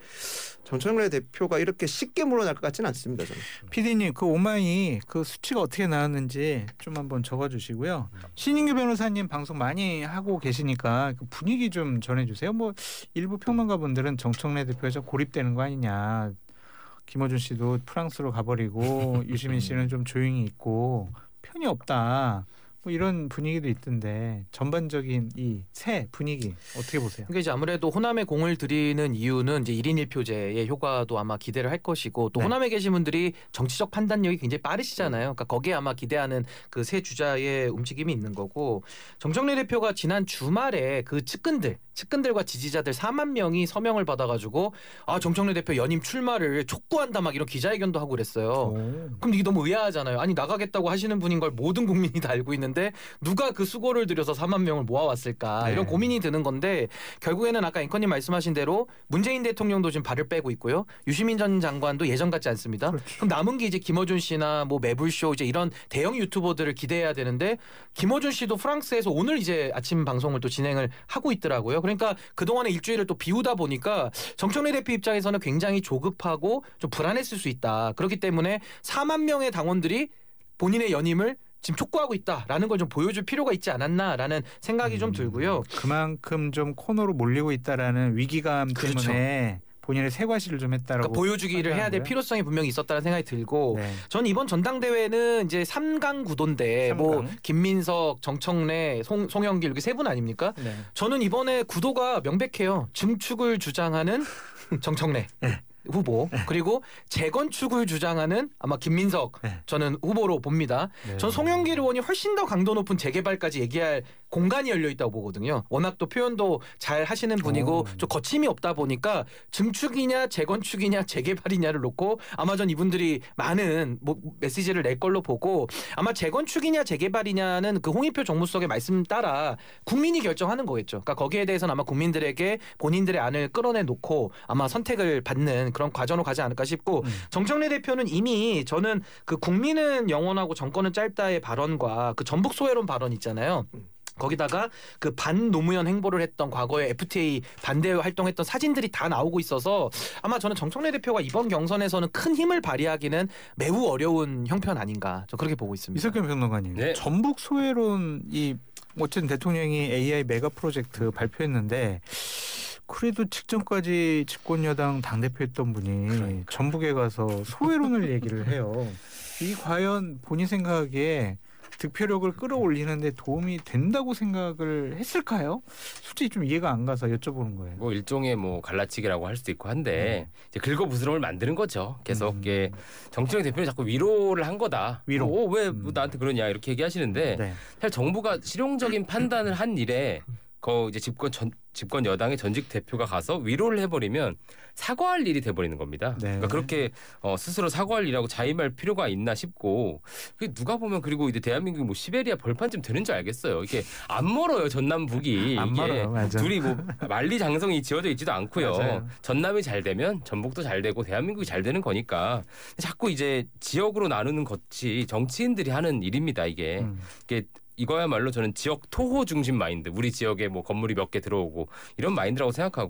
정청래 대표가 이렇게 쉽게 물러날 것 같지는 않습니다. 저는. PD님 그 오마이 그 수치가 어떻게 나왔는지 좀 한번 적어주시고요. 신인규 변호사님 방송 많이 하고 계시니까 그 분위기 좀 전해주세요. 뭐 일부 평론가분들은 정청래 대표가 좀 고립되는 거 아니냐. 김어준 씨도 프랑스로 가버리고 유시민 씨는 좀 조용히 있고 편이 없다. 뭐 이런 분위기도 있던데 전반적인 이 새 분위기 어떻게 보세요? 그러니까 이제 아무래도 호남에 공을 들이는 이유는 이제 1인 1표제의 효과도 아마 기대를 할 것이고 또 호남에 계신 분들이 정치적 판단력이 굉장히 빠르시잖아요. 그러니까 거기에 아마 기대하는 그 새 주자의 움직임이 있는 거고 정청래 대표가 지난 주말에 그 측근들과 지지자들 4만 명이 서명을 받아가지고 정청래 대표 연임 출마를 촉구한다 막 이런 기자회견도 하고 그랬어요. 그럼 이게 너무 의아하잖아요. 아니 나가겠다고 하시는 분인 걸 모든 국민이 다 알고 있는데 누가 그 수고를 들여서 4만 명을 모아왔을까 이런 고민이 드는 건데 결국에는 아까 앵커님 말씀하신 대로 문재인 대통령도 지금 발을 빼고 있고요. 유시민 전 장관도 예전 같지 않습니다. 그럼 남은 게 이제 김어준 씨나 뭐 매불쇼 이제 이런 대형 유튜버들을 기대해야 되는데 김어준 씨도 프랑스에서 오늘 이제 아침 방송을 또 진행을 하고 있더라고요. 그러니까 그동안의 일주일을 또 비우다 보니까 정청래 대표 입장에서는 굉장히 조급하고 좀 불안했을 수 있다. 그렇기 때문에 4만 명의 당원들이 본인의 연임을 지금 촉구하고 있다라는 걸 좀 보여줄 필요가 있지 않았나라는 생각이 좀 들고요. 그만큼 좀 코너로 몰리고 있다라는 위기감 때문에 본인의 세과시를 좀 했다라고. 그러니까 보여주기를 해야 될 필요성이 분명히 있었다는 생각이 들고 저는 이번 전당대회는 이제 3강 구도인데 뭐 김민석, 정청래, 송영길 이렇게 세 분 아닙니까? 저는 이번에 구도가 명백해요. 증축을 주장하는 정청래. 후보 그리고 재건축을 주장하는 아마 김민석 저는 후보로 봅니다. 전 송영길 의원이 훨씬 더 강도 높은 재개발까지 얘기할 공간이 열려 있다고 보거든요. 워낙 또 표현도 잘 하시는 분이고 좀 거침이 없다 보니까 증축이냐 재건축이냐 재개발이냐를 놓고 아마 전 이분들이 많은 메시지를 낼 걸로 보고 아마 재건축이냐 재개발이냐는 그 홍익표 정무수석의 말씀 따라 국민이 결정하는 거겠죠. 그러니까 거기에 대해서는 아마 국민들에게 본인들의 안을 끌어내 놓고 아마 선택을 받는 그런 과정으로 가지 않을까 싶고 정청래 대표는 이미 저는 그 국민은 영원하고 정권은 짧다의 발언과 그 전북 소외론 발언 있잖아요. 거기다가 그 반노무현 행보를 했던 과거에 FTA 반대 활동했던 사진들이 다 나오고 있어서 아마 저는 정청래 대표가 이번 경선에서는 큰 힘을 발휘하기는 매우 어려운 형편 아닌가 저 그렇게 보고 있습니다. 이석균 평론가님, 네. 전북 소외론이 어쨌든 대통령이 AI 메가 프로젝트 발표했는데 그래도 직전까지 집권여당 당대표였던 분이 전북에 가서 소외론을 얘기를 해요. 이 과연 본인 생각에 득표력을 끌어올리는 데 도움이 된다고 생각을 했을까요? 솔직히 좀 이해가 안 가서 여쭤보는 거예요. 뭐 일종의 뭐 갈라치기라고 할 수도 있고 한데 이제 긁어부스럼을 만드는 거죠. 계속 이게 정청래 대표는 자꾸 위로를 한 거다. 위로. 왜 나한테 그러냐 이렇게 얘기하시는데 네. 사실 정부가 실용적인 판단을 한 일에 이제 집권 여당의 전직 대표가 가서 위로를 해버리면 사과할 일이 돼버리는 겁니다. 네. 그러니까 그렇게 스스로 사과할 일하고 자임할 필요가 있나 싶고 누가 보면 그리고 이제 대한민국이 뭐 시베리아 벌판쯤 되는 줄 알겠어요. 이게 안 멀어요 전남북이. 안 멀어요, 맞아. 둘이 뭐 만리장성이 지어져 있지도 않고요. 맞아요. 전남이 잘 되면 전북도 잘 되고 대한민국이 잘 되는 거니까 자꾸 이제 지역으로 나누는 것이 정치인들이 하는 일입니다. 이게 이거야말로 저는 지역 토호 중심 마인드, 우리 지역에 뭐 건물이 몇 개 들어오고 이런 마인드라고 생각하고.